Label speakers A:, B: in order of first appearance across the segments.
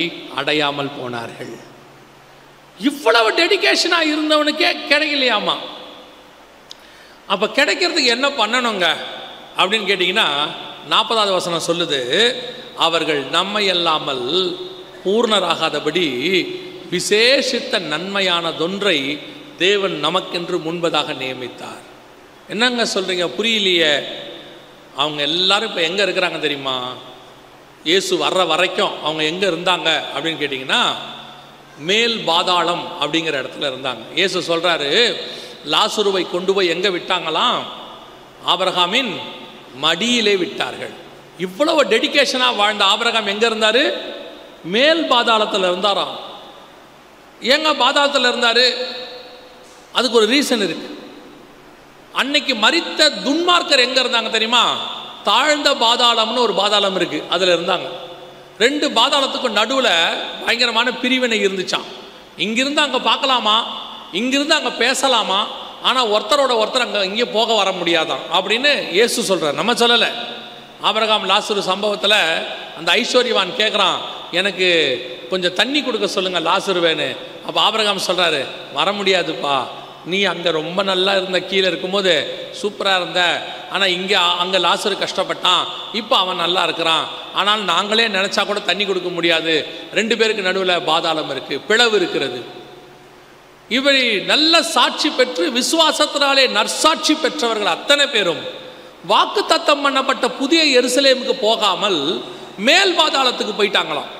A: அடையாமல் போனார்கள். இவ்வளவு டெடிகேஷனாக இருந்தவனுக்கே கிடைக்கலையாமா. அப்போ கிடைக்கிறதுக்கு என்ன பண்ணணுங்க அப்படின்னு கேட்டிங்கன்னா 40வது வசனம் சொல்லுது, அவர்கள் நம்மை அல்லாமல் பூர்ணராகாதபடி விசேஷித்த நன்மையானதொன்றை தேவன் நமக்கென்று முன்பதாக நியமித்தார். என்னங்க சொல்கிறீங்க, புரியலையே. அவங்க எல்லாரும் இப்போ எங்கே இருக்கிறாங்க தெரியுமா? இயேசு வர்ற வரைக்கும் அவங்க எங்கே இருந்தாங்க அப்படின்னு கேட்டிங்கன்னா மேல் பாதாளம் அப்படிங்கிற இடத்துல இருந்தாங்க. இயேசு சொல்கிறாரு, லாசருவை கொண்டு போய் எங்கே விட்டாங்களாம்? ஆபிரகாமின் மடியிலே விட்டார்கள். இவ்வளவு டெடிகேஷனாக வாழ்ந்த ஆபிரகாம் எங்கே இருந்தார்? மேல் பாதாளத்தில் இருந்தாராம். ஏங்க பாதாளத்தில் இருந்தார்? அதுக்கு ஒரு ரீசன் இருக்கு. அன்னைக்கு மரித்த துன்மார்க்கர் எங்கே இருந்தாங்க தெரியுமா? தாழ்ந்த பாதாளம்னு ஒரு பாதாளம் இருக்குது, அதில் இருந்தாங்க. 2 பாதாளத்துக்கும் நடுவில் பயங்கரமான பிரிவினை இருந்துச்சான். இங்கிருந்து அங்கே பார்க்கலாமா, இங்கிருந்து அங்கே பேசலாமா, ஆனால் ஒருத்தரோட ஒருத்தர் இங்கே போக வர முடியாதான் அப்படின்னு இயேசு சொல்கிறார், நம்ம சொல்லலை. ஆபிரகாம் லாசரு சம்பவத்தில் அந்த ஐஸ்வர்யவான் கேட்குறான், எனக்கு கொஞ்சம் தண்ணி கொடுக்க சொல்லுங்கள் லாசருவேன்னு. அப்போ ஆபிரகாம் சொல்கிறாரு, வர முடியாதுப்பா, நீ அங்கே ரொம்ப நல்லா இருந்த, கீழே இருக்கும்போது சூப்பராக இருந்த, ஆனால் அங்கே லாசரு கஷ்டப்பட்டான், இப்போ அவன் நல்லா இருக்கிறான், ஆனால் நாங்களே நினச்சா கூட தண்ணி கொடுக்க முடியாது, 2 பேருக்கு நடுவில் பாதாளம் இருக்குது, பிளவு இருக்கிறது. இவரை நல்ல சாட்சி பெற்று விசுவாசத்தினாலே நற்சாட்சி பெற்றவர்கள் அத்தனை பேரும் வாக்கு தத்தம் பண்ணப்பட்ட புதிய எருசலேமுக்கு போகாமல் மேல் பாதாளத்துக்கு போயிட்டாங்களாம்.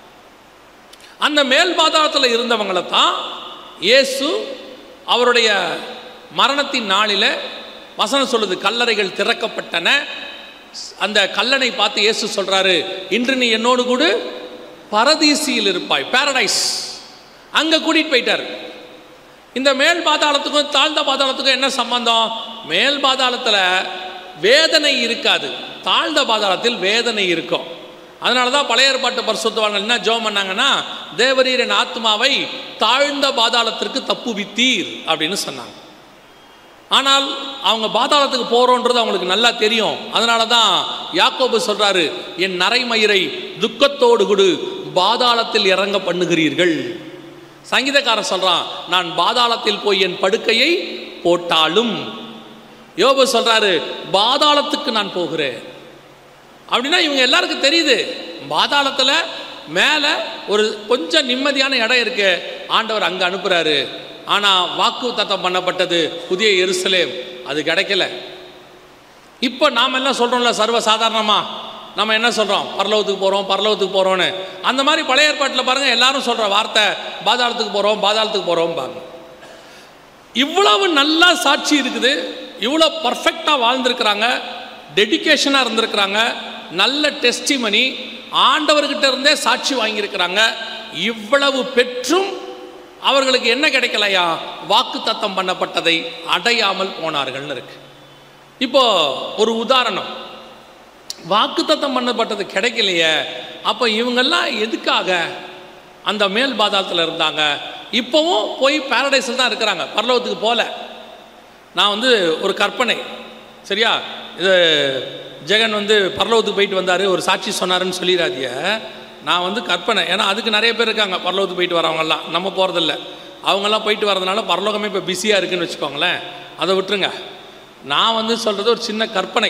A: அந்த மேல் பாதாளத்தில் இருந்தவங்களை தான் இயேசு அவருடைய மரணத்தின் நாளில் வசனம் சொல்லுது, கல்லறைகள் திறக்கப்பட்டன. அந்த கல்லனை பார்த்து இயேசு சொல்றாரு, இன்று நீ என்னோடு கூட பரதீசியில் இருப்பாய், பாரடைஸ். அங்கே கூட்டிகிட்டு போயிட்டார். இந்த மேல் பாதாளத்துக்கும் தாழ்ந்த பாதாளத்துக்கும் என்ன சம்பந்தம்? மேல் பாதாளத்தில் வேதனை இருக்காது, தாழ்ந்த பாதாளத்தில் வேதனை இருக்கும். அதனால தான் பழைய ஏற்பாட்டு பரிசுத்தவான்கள் என்ன ஜெபம் பண்ணாங்கன்னா, தேவரீர் என் ஆத்மாவை தாழ்ந்த பாதாளத்திற்கு தப்புவித்தீர் அப்படின்னு சொன்னாங்க. ஆனால் அவங்க பாதாளத்துக்கு போகிறோன்றது அவங்களுக்கு நல்லா தெரியும். அதனால தான் யாக்கோபு சொல்கிறாரு, என் நரைமயிரை துக்கத்தோடு கூட பாதாளத்தில் இறங்க பண்ணுகிறீர்கள். சங்கீதக்காரன் சொல்கிறான், நான் பாதாளத்தில் போய் என் படுக்கையை போட்டாலும். யோபு சொல்கிறாரு, பாதாளத்துக்கு நான் போகிறேன். அப்படின்னா இவங்க எல்லாருக்கும் தெரியுது, பாதாளத்தில் மேலே ஒரு கொஞ்சம் நிம்மதியான இடம் இருக்கு, ஆண்டவர் அங்கே அனுப்புகிறாரு. ஆனால் வாக்கு தத்தம் பண்ணப்பட்டது புதிய எருசலேம், அது கிடைக்கல. இப்போ நாம் எல்லாம் சொல்கிறோம்ல, சர்வசாதாரணமாக நம்ம என்ன சொல்கிறோம், பரலோகத்துக்கு போகிறோம் பரலோகத்துக்கு போகிறோன்னு. அந்த மாதிரி பழைய ஏற்பாட்டில் பாருங்கள், எல்லாரும் சொல்கிற வார்த்தை பாதாளத்துக்கு போகிறோம் பாதாளத்துக்கு போகிறோம் பாருங்க. இவ்வளவு நல்லா சாட்சி இருக்குது, இவ்வளோ பர்ஃபெக்டாக வாழ்ந்துருக்கிறாங்க, டெடிகேஷனாக இருந்திருக்கிறாங்க, நல்ல டெஸ்டிமனி, ஆண்டவர்கிட்ட இருந்தே சாட்சி வாங்கியிருக்கிறாங்க. இவ்வளவு பெற்றும் அவர்களுக்கு என்ன கிடைக்கலையா? வாக்கு தத்தம் பண்ணப்பட்டதை அடையாமல் போனார்கள்னு இருக்கு. இப்போ ஒரு உதாரணம், வாக்கு தத்தம் பண்ணப்பட்டது கிடைக்கலையே, அப்போ இவங்கெல்லாம் எதுக்காக அந்த மேல் பாதாளத்தில் இருந்தாங்க? இப்போவும் போய் பாரடைஸில் தான் இருக்கிறாங்க, பரலோகத்துக்கு போல. நான் ஒரு கற்பனை, சரியா? இது ஜெகன் பரலோகத்துக்கு போயிட்டு வந்தார், ஒரு சாட்சி சொன்னாருன்னு சொல்லிடாதிய. நான் கற்பனை, ஏன்னா அதுக்கு நிறைய பேர் இருக்காங்க பரலோகத்துக்கு போயிட்டு வரவங்கெல்லாம், நம்ம போகிறதில்ல. அவங்கெல்லாம் போயிட்டு வரதுனால பரலோகமே இப்போ பிஸியாக இருக்குதுன்னு வச்சுக்கோங்களேன், அதை விட்டுருங்க. நான் சொல்கிறது ஒரு சின்ன கற்பனை.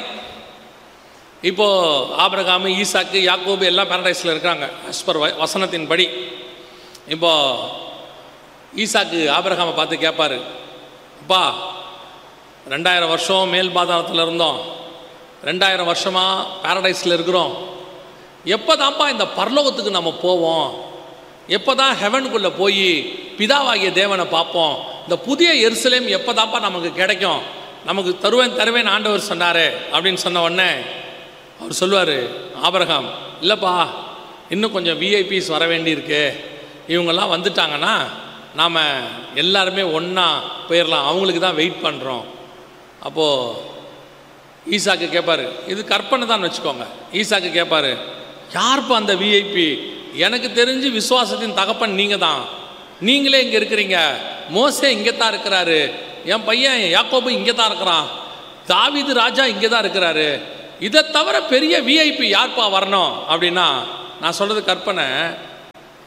A: இப்போது ஆபிரகாம், ஈசாக்கு, யாக்கோபு எல்லாம் பாரடைஸில் இருக்கிறாங்க அஸ்பர் வசனத்தின் படி. இப்போது ஈசாக்கு ஆபிரகாமை பார்த்து கேட்பார், அப்பா 2000 வருஷம் மேல் பாதாளத்தில் இருந்தோம், 2000 வருஷமாக பாரடைஸில் இருக்கிறோம், எப்போ தான்ப்பா இந்த பரலோகத்துக்கு நம்ம போவோம்? எப்போ தான் ஹெவனுக்குள்ளே போய் பிதாவாகிய தேவனை பார்ப்போம்? இந்த புதிய எருசலேம் எப்போ தான்ப்பா நமக்கு கிடைக்கும்? நமக்கு தருவேன் ஆண்டவர் சொன்னார் அப்படின்னு சொன்ன உடனே அவர் சொல்லுவார், ஆபிரகாம், இல்லைப்பா இன்னும் கொஞ்சம் விஐபிஸ் வர வேண்டியிருக்கு, இவங்கெல்லாம் வந்துட்டாங்கன்னா நாம் எல்லாருமே ஒன்றா போயிடலாம், அவங்களுக்கு தான் வெயிட் பண்ணுறோம். அப்போது ஈசாக்கு கேட்பார், இது கற்பனை தான் வச்சுக்கோங்க. ஈசாக்கு கேட்பார், யார்ப்பா அந்த விஐபி? எனக்கு தெரிஞ்சு விசுவாசத்தின் தகப்பன் நீங்கள் தான், நீங்களே இங்கே இருக்கிறீங்க, மோசே இங்கே தான் இருக்கிறாரு, என் பையன் யாக்கோபு இங்கே தான் இருக்கிறான், தாவீது ராஜா இங்கே தான் இருக்கிறாரு, இதை தவிர பெரிய விஐபி யார்ப்பா வரணும் அப்படின்னா, நான் சொல்கிறது கற்பனை.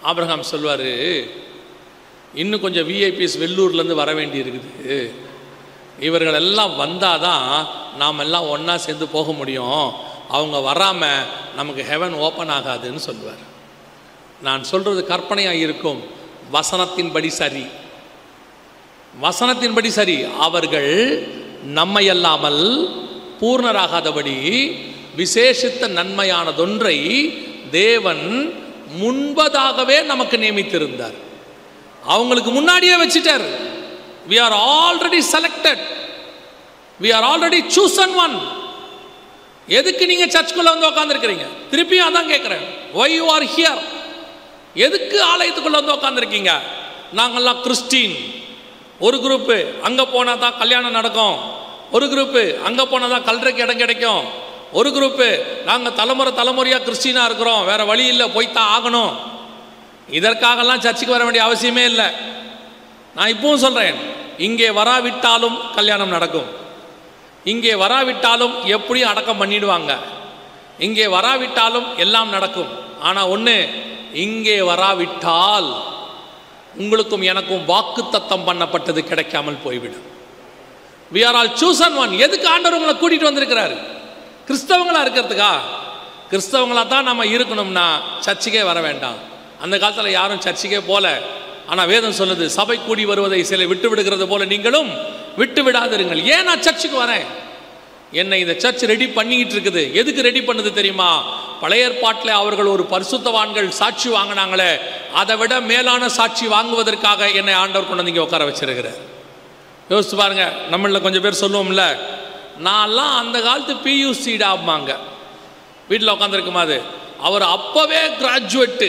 A: ஆபிரகாம் சொல்வார், இன்னும் கொஞ்சம் விஐபிஎஸ் வெள்ளூர்லேருந்து வர வேண்டி இருக்குது, இவர்கள் எல்லாம் வந்தால் தான் நாம் எல்லாம் ஒன்றா சேர்ந்து போக முடியும், அவங்க வராமல் நமக்கு ஹெவன் ஓப்பன் ஆகாதுன்னு சொல்லுவார். நான் சொல்கிறது கற்பனையாக இருக்கும், வசனத்தின்படி சரி, வசனத்தின்படி சரி. அவர்கள் நம்மை அல்லாமல் பூர்ணராகாதபடி விசேஷித்த நன்மையானதொன்றை தேவன் முன்பதாகவே நமக்கு நியமித்திருந்தார். அவங்களுக்கு முன்னாடியே வச்சிட்டார். We are already selected. We are already chosen one. எதுக்கு நீங்கள் சர்ச்சுக்குள்ளே வந்து உட்காந்துருக்கிறீங்க? திருப்பியும் அதான் கேட்குறேன், why you are here? எதுக்கு ஆலயத்துக்குள்ளே வந்து உட்காந்துருக்கீங்க? நாங்கள்லாம் கிறிஸ்டின். ஒரு குரூப்பு அங்கே போனால் தான் கல்யாணம் நடக்கும், ஒரு குரூப்பு அங்கே போனால் தான் கல்றதுக்கு இடம் கிடைக்கும், ஒரு குரூப்பு நாங்கள் தலைமுறையாக கிறிஸ்டினாக இருக்கிறோம், வேறு வழி இல்லை, போய்த்தான் ஆகணும். இதற்காகலாம் சர்ச்சுக்கு வர வேண்டிய அவசியமே இல்லை. நான் இப்பவும் சொல்கிறேன், இங்கே வராவிட்டாலும் கல்யாணம் நடக்கும், இங்கே வராவிட்டாலும் எப்படியும் அடக்கம் பண்ணிடுவாங்க, இங்கே வராவிட்டாலும் எல்லாம் நடக்கும். ஆனால் ஒன்று, இங்கே வராவிட்டால் உங்களுக்கும் எனக்கும் வாக்கு தத்தம் பண்ணப்பட்டது கிடைக்காமல் போய்விடும். We are all chosen one. எதுக்கு ஆண்டவர் உங்களை கூட்டிகிட்டு வந்திருக்கிறாரு? கிறிஸ்தவங்களா இருக்கிறதுக்கா? கிறிஸ்தவங்களா தான் நம்ம இருக்கணும்னா சர்ச்சுக்கே வர வேண்டாம். அந்த காலத்தில் யாரும் சர்ச்சுக்கே போல. ஆனால் வேதம் சொல்லுது, சபை கூடி வருவதை சில விட்டு விடுகிறது போல நீங்களும் விட்டு விடாதிருங்கள். ஏன் நான் சர்ச்சுக்கு வரேன்? என்னை இந்த சர்ச் ரெடி பண்ணிக்கிட்டு இருக்குது. எதுக்கு ரெடி பண்ணுது தெரியுமா? பழைய ஏற்பாட்டில் அவர்கள் ஒரு பரிசுத்தவான்கள் சாட்சி வாங்கினாங்களே, அதை விட மேலான சாட்சி வாங்குவதற்காக என்னை ஆண்டவர் கொண்டு வந்து இங்கே உட்கார வச்சிருக்கிறார். யோசிச்சு பாருங்க, நம்மள கொஞ்சம் பேர் சொல்லுவோம்ல, நான்லாம் அந்த காலத்து பியூசிடாமாங்க வீட்டில் உட்காந்துருக்குமாது, அவர் அப்போவே கிராஜுவேட்டு.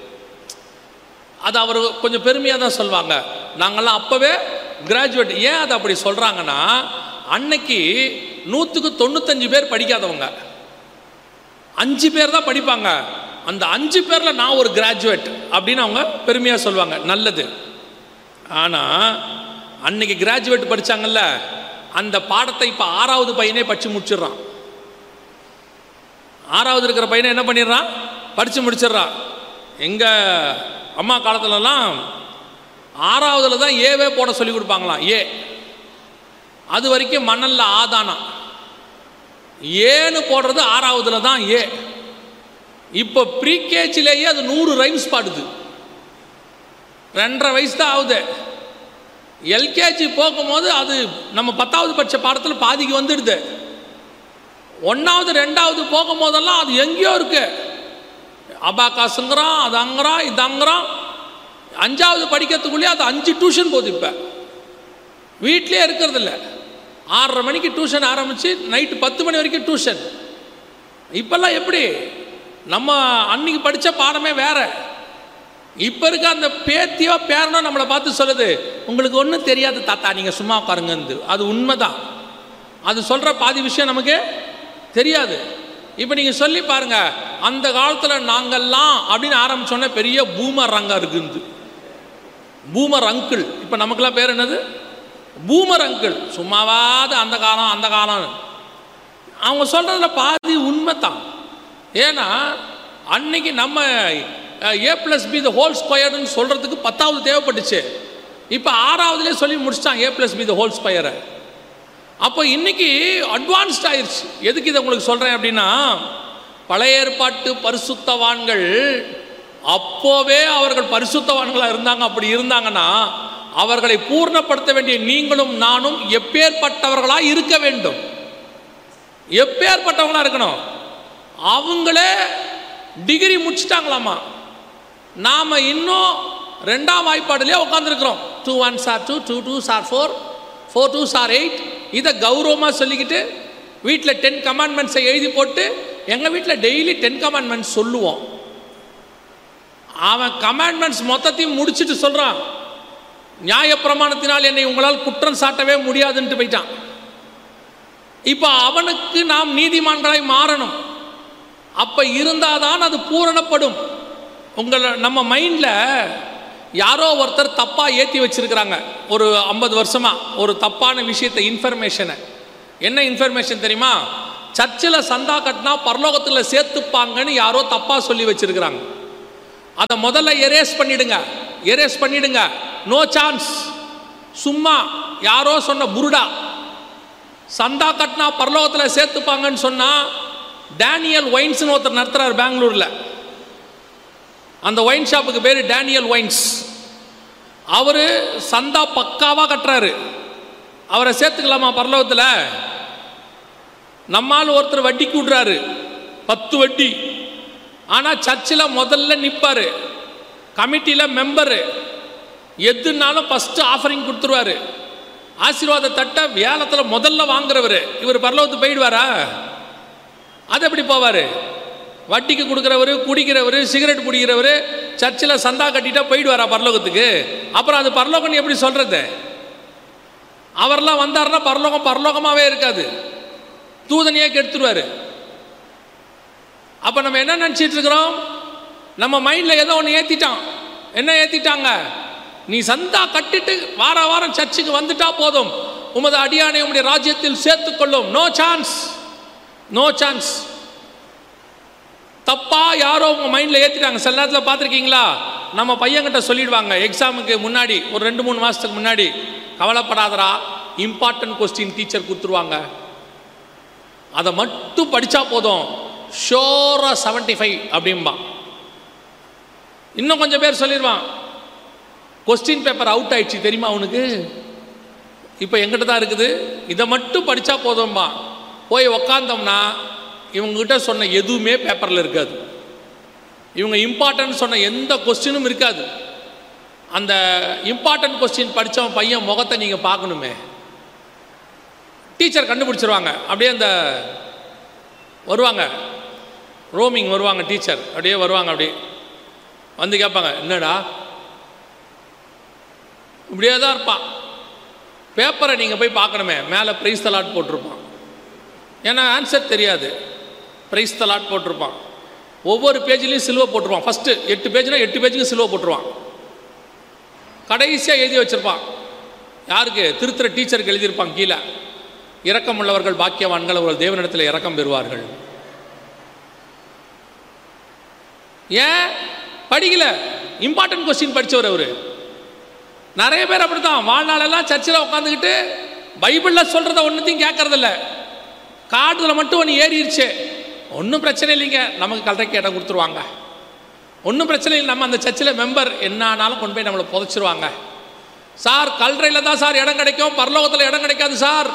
A: அது அவர் கொஞ்சம் பெருமையாக தான் சொல்லுவாங்க, நாங்கள்லாம் அப்போவே கிராஜுவேட். ஏன் அதை அப்படி சொல்கிறாங்கன்னா, அன்னைக்கு 100க்கு 95 பேர் படிக்காதவங்க, 5 பேர் தான் படிப்பாங்க. அந்த 5 பேரில் நான் ஒரு கிராஜுவேட் அப்படின்னு அவங்க பெருமையாக சொல்லுவாங்க. நல்லது. ஆனால் அன்னைக்கு கிராஜுவேட் படித்தாங்கல்ல, அந்த பாடத்தை இப்போ 6வது பையனே படித்து முடிச்சிடுறான். 6வது இருக்கிற பையனை என்ன பண்ணிடுறான்? படித்து முடிச்சிடுறான். எங்கள் அம்மா காலத்துலலாம் 6வதுல தான் ஏவே போட சொல்லி கொடுப்பாங்களாம். அது வரைக்கும் மணல்ல ஆதானா, ஏன்னு போடுறது 6வதுல தான் ஏ. இப்போ ப்ரீகேஜிலேயே அது 100 ரைம்ஸ் பாடுது. 2.5 வயசு தான் ஆகுது. எல்கேஜி போகும்போது அது நம்ம 10வது படித்த பாடத்தில் பாதிக்கு வந்துடுது. 1வது 2வது போகும்போதெல்லாம் அது எங்கேயோ இருக்கு. அபாகாசுங்கிறான், அது அங்குறான், இது அங்குறான். 5வது படிக்கிறதுக்குள்ளேயே அது 5 டியூஷன் போகுது. இப்போ வீட்டிலே இருக்கிறது இல்லை. 6:30 மணிக்கு டியூஷன் ஆரம்பித்து நைட்டு 10 மணி வரைக்கும் டியூஷன். இப்போல்லாம் எப்படி? நம்ம அன்னைக்கு படித்த பாடமே வேற. இப்போ இருக்க அந்த பேத்தியோ பேரனோ நம்மளை பார்த்து சொல்லுது, உங்களுக்கு ஒன்றும் தெரியாது தாத்தா, நீங்கள் சும்மா உட்காருங்கன்னு. அது உண்மைதான். அது சொல்கிற பாதி விஷயம் நமக்கு தெரியாது. இப்போ நீங்கள் சொல்லி பாருங்கள், அந்த காலத்தில் நாங்கள்லாம் அப்படின்னு ஆரம்பித்தோன்னே பெரிய பூமர் ரங்காக இருக்குது. Boomer uncle. இப்போ நமக்குலாம் பேர் என்னது? Boomer uncle. சும்மாவாது அந்த காலம் அந்த காலம். அவங்க சொல்கிறதுல பாதி உண்மை தான். ஏன்னா அன்னைக்கு நம்ம A+B² சொல்கிறதுக்கு 10வது தேவைப்பட்டுச்சு. இப்போ 6வதுலேயே சொல்லி முடிச்சிட்டான் A+B². அப்போ இன்னைக்கு அட்வான்ஸ்ட் ஆயிடுச்சு. எதுக்கு இதை உங்களுக்கு சொல்கிறேன் அப்படின்னா, பழைய ஏற்பாட்டு பரிசுத்தவான்கள் அப்போவே அவர்கள் பரிசுத்தவான்களாக இருந்தாங்க. அப்படி இருந்தாங்கன்னா அவர்களை பூர்ணப்படுத்த வேண்டிய நீங்களும் நானும் எப்பேற்பட்டவர்களாக இருக்க வேண்டும்? எப்பேற்பட்டவங்களாக இருக்கணும்? அவங்களே டிகிரி முடிச்சிட்டாங்களாமா. நாம் இன்னும் 2ஆம் வாய்ப்பாடுலேயே உட்காந்துருக்குறோம். 2 1s are 2, 2 2s are 4, 4 2s are 8. இதை கௌரவமாக சொல்லிக்கிட்டு வீட்டில் 10 கமாண்ட்மெண்ட்ஸை எழுதி போட்டு, எங்கள் வீட்டில் டெய்லி 10 கமாண்ட்மெண்ட்ஸ் சொல்லுவோம். அவன் கமாண்ட்மெண்ட்ஸ் மொத்தத்தையும் முடிச்சுட்டு சொல்கிறான், நியாயப்பிரமாணத்தினால் என்னை உங்களால் குற்றம் சாட்டவே முடியாதுன்ட்டு போயிட்டான். இப்போ அவனுக்கு நாம் நீதிமான்களாய் மாறணும். அப்போ இருந்தால் தான் அது பூரணப்படும். நம்ம மைண்டில் யாரோ ஒருத்தர் தப்பாக ஏற்றி வச்சிருக்கிறாங்க. ஒரு 50 வருஷமாக ஒரு தப்பான விஷயத்தை, இன்ஃபர்மேஷனை. என்ன இன்ஃபர்மேஷன் தெரியுமா? சர்ச்சில் சந்தா கட்டினா பரலோகத்தில் சேர்த்துப்பாங்கன்னு யாரோ தப்பாக சொல்லி வச்சிருக்கிறாங்க. அதை முதல்ல எரேஸ் பண்ணிடுங்க. No chance. சும்மா யாரோ சொன்ன புருடா. சந்தா கட்டினா பரலோகத்தில் சேர்த்துப்பாங்கன்னு சொன்னா டேனியல் ஒயின்ஸ்னு ஒருத்தர் நடத்துறாரு பெங்களூரில். அந்த ஒயின் ஷாப்புக்கு பேர் டேனியல் ஒயின்ஸ். அவரு சந்தா பக்காவாக கட்டுறாரு. அவரை சேர்த்துக்கலாமா பரலோகத்தில்? நம்மால் ஒருத்தர் வட்டிக்கு விடுறாரு 10 வட்டி. ஆனால் சர்ச்சில் முதல்ல நிற்பார், கமிட்டியில் மெம்பரு, எதுனாலும் ஃபஸ்ட்டு ஆஃபரிங் கொடுத்துருவாரு. ஆசீர்வாத தட்டை வேலத்தில் முதல்ல வாங்குறவர் இவர் பரலோகத்துக்கு போயிடுவாரா? அது எப்படி போவார்? வட்டிக்கு கொடுக்குறவர், குடிக்கிறவர், சிகரெட் பிடிக்கிறவர் சர்ச்சில் சந்தா கட்டிட்டா போயிடுவாரா பரலோகத்துக்கு? அப்புறம் அது பரலோகம்னு எப்படி சொல்கிறது? அவரெல்லாம் வந்தார்னா பரலோகமாகவே இருக்காது, தூதனையே கெடுத்துருவார். அப்போ நம்ம என்ன நினச்சிட்டு இருக்கிறோம்? நம்ம மைண்டில் ஏதோ ஒன்று ஏற்றிட்டான். என்ன ஏற்றிட்டாங்க? நீ சந்தா கட்டிட்டு வாரம் சர்ச்சுக்கு வந்துட்டா போதும், உமது அடியானை உம்முடைய ராஜ்யத்தில் சேர்த்துக்கொள்ளும். No chance, no chance. தப்பா யாரோ உங்கள் மைண்டில் ஏற்றிட்டாங்க. சில நேரத்தில் பார்த்துருக்கீங்களா, நம்ம பையன்கிட்ட சொல்லிடுவாங்க எக்ஸாமுக்கு முன்னாடி, ஒரு 2-3 மாதத்துக்கு முன்னாடி, கவலைப்படாதரா, இம்பார்ட்டன்ட் கொஸ்டின் டீச்சர் கொடுத்துருவாங்க, அதை மட்டும் படித்தா போதும், ஷோரா 75 அப்படிம்பான். இன்னும் கொஞ்சம் பேர் சொல்லிடுவான், கொஸ்டின் பேப்பர் அவுட் ஆயிடுச்சு தெரியுமா அவனுக்கு, இப்போ எங்கிட்ட தான் இருக்குது, இதை மட்டும் படித்தா போதும்பா. போய் உக்காந்தோம்னா இவங்ககிட்ட சொன்ன எதுவுமே பேப்பரில் இருக்காது. இவங்க இம்பார்ட்டன்ட் சொன்ன எந்த கொஸ்டினும் இருக்காது. அந்த இம்பார்ட்டன்ட் கொஸ்டின் படித்தவன் பையன் முகத்தை நீங்கள் பார்க்கணுமே. டீச்சர் கண்டுபிடிச்சிருவாங்க. அப்படியே அந்த வருவாங்க, ரோமிங் வருவாங்க டீச்சர், அப்படியே வருவாங்க, அப்படியே வந்து கேட்பாங்க, என்னடா இப்படியே தான் இருப்பான். பேப்பரை நீங்கள் போய் பார்க்கணுமே, மேலே பிரைஸ் தி லார்ட் போட்டிருப்பான். ஏன்னா ஆன்சர் தெரியாது, பிரைஸ் தி லார்ட் போட்டிருப்பான். ஒவ்வொரு பேஜ்லேயும் சிலுவை போட்டுருவான். ஃபஸ்ட்டு 8 பேஜ்னா 8 பேஜுக்கு சிலுவை போட்டுருவான். கடைசியாக எழுதி வச்சுருப்பான். யாருக்கு? திருத்துற டீச்சருக்கு எழுதியிருப்பான் கீழே, இரக்கம் உள்ளவர்கள் பாக்கியவான்கள், அவர்கள் தேவனிடத்தில் இரக்கம் பெறுவார்கள். ஏன் படிக்கல? இம்பார்ட்டன்ட் கொஸ்டின் படித்தவர் அவர். நிறைய பேர் அப்படித்தான் வாழ்நாளெல்லாம் சர்ச்சில் உட்காந்துக்கிட்டு பைபிளில் சொல்கிறத ஒன்றுத்தையும் கேட்கறதில்ல. காட்டில் மட்டும் ஒன்று ஏறிடுச்சு, ஒன்றும் பிரச்சனை இல்லைங்க, நமக்கு கல்றைக்கு இடம் கொடுத்துருவாங்க, ஒன்றும் பிரச்சனை இல்லை, நம்ம அந்த சர்ச்சில் மெம்பர், என்னானாலும் கொண்டு போய் நம்மளை புதைச்சிருவாங்க. சார் கல்றையில் தான் சார் இடம் கிடைக்கும், பரலோகத்தில் இடம் கிடைக்காது சார்.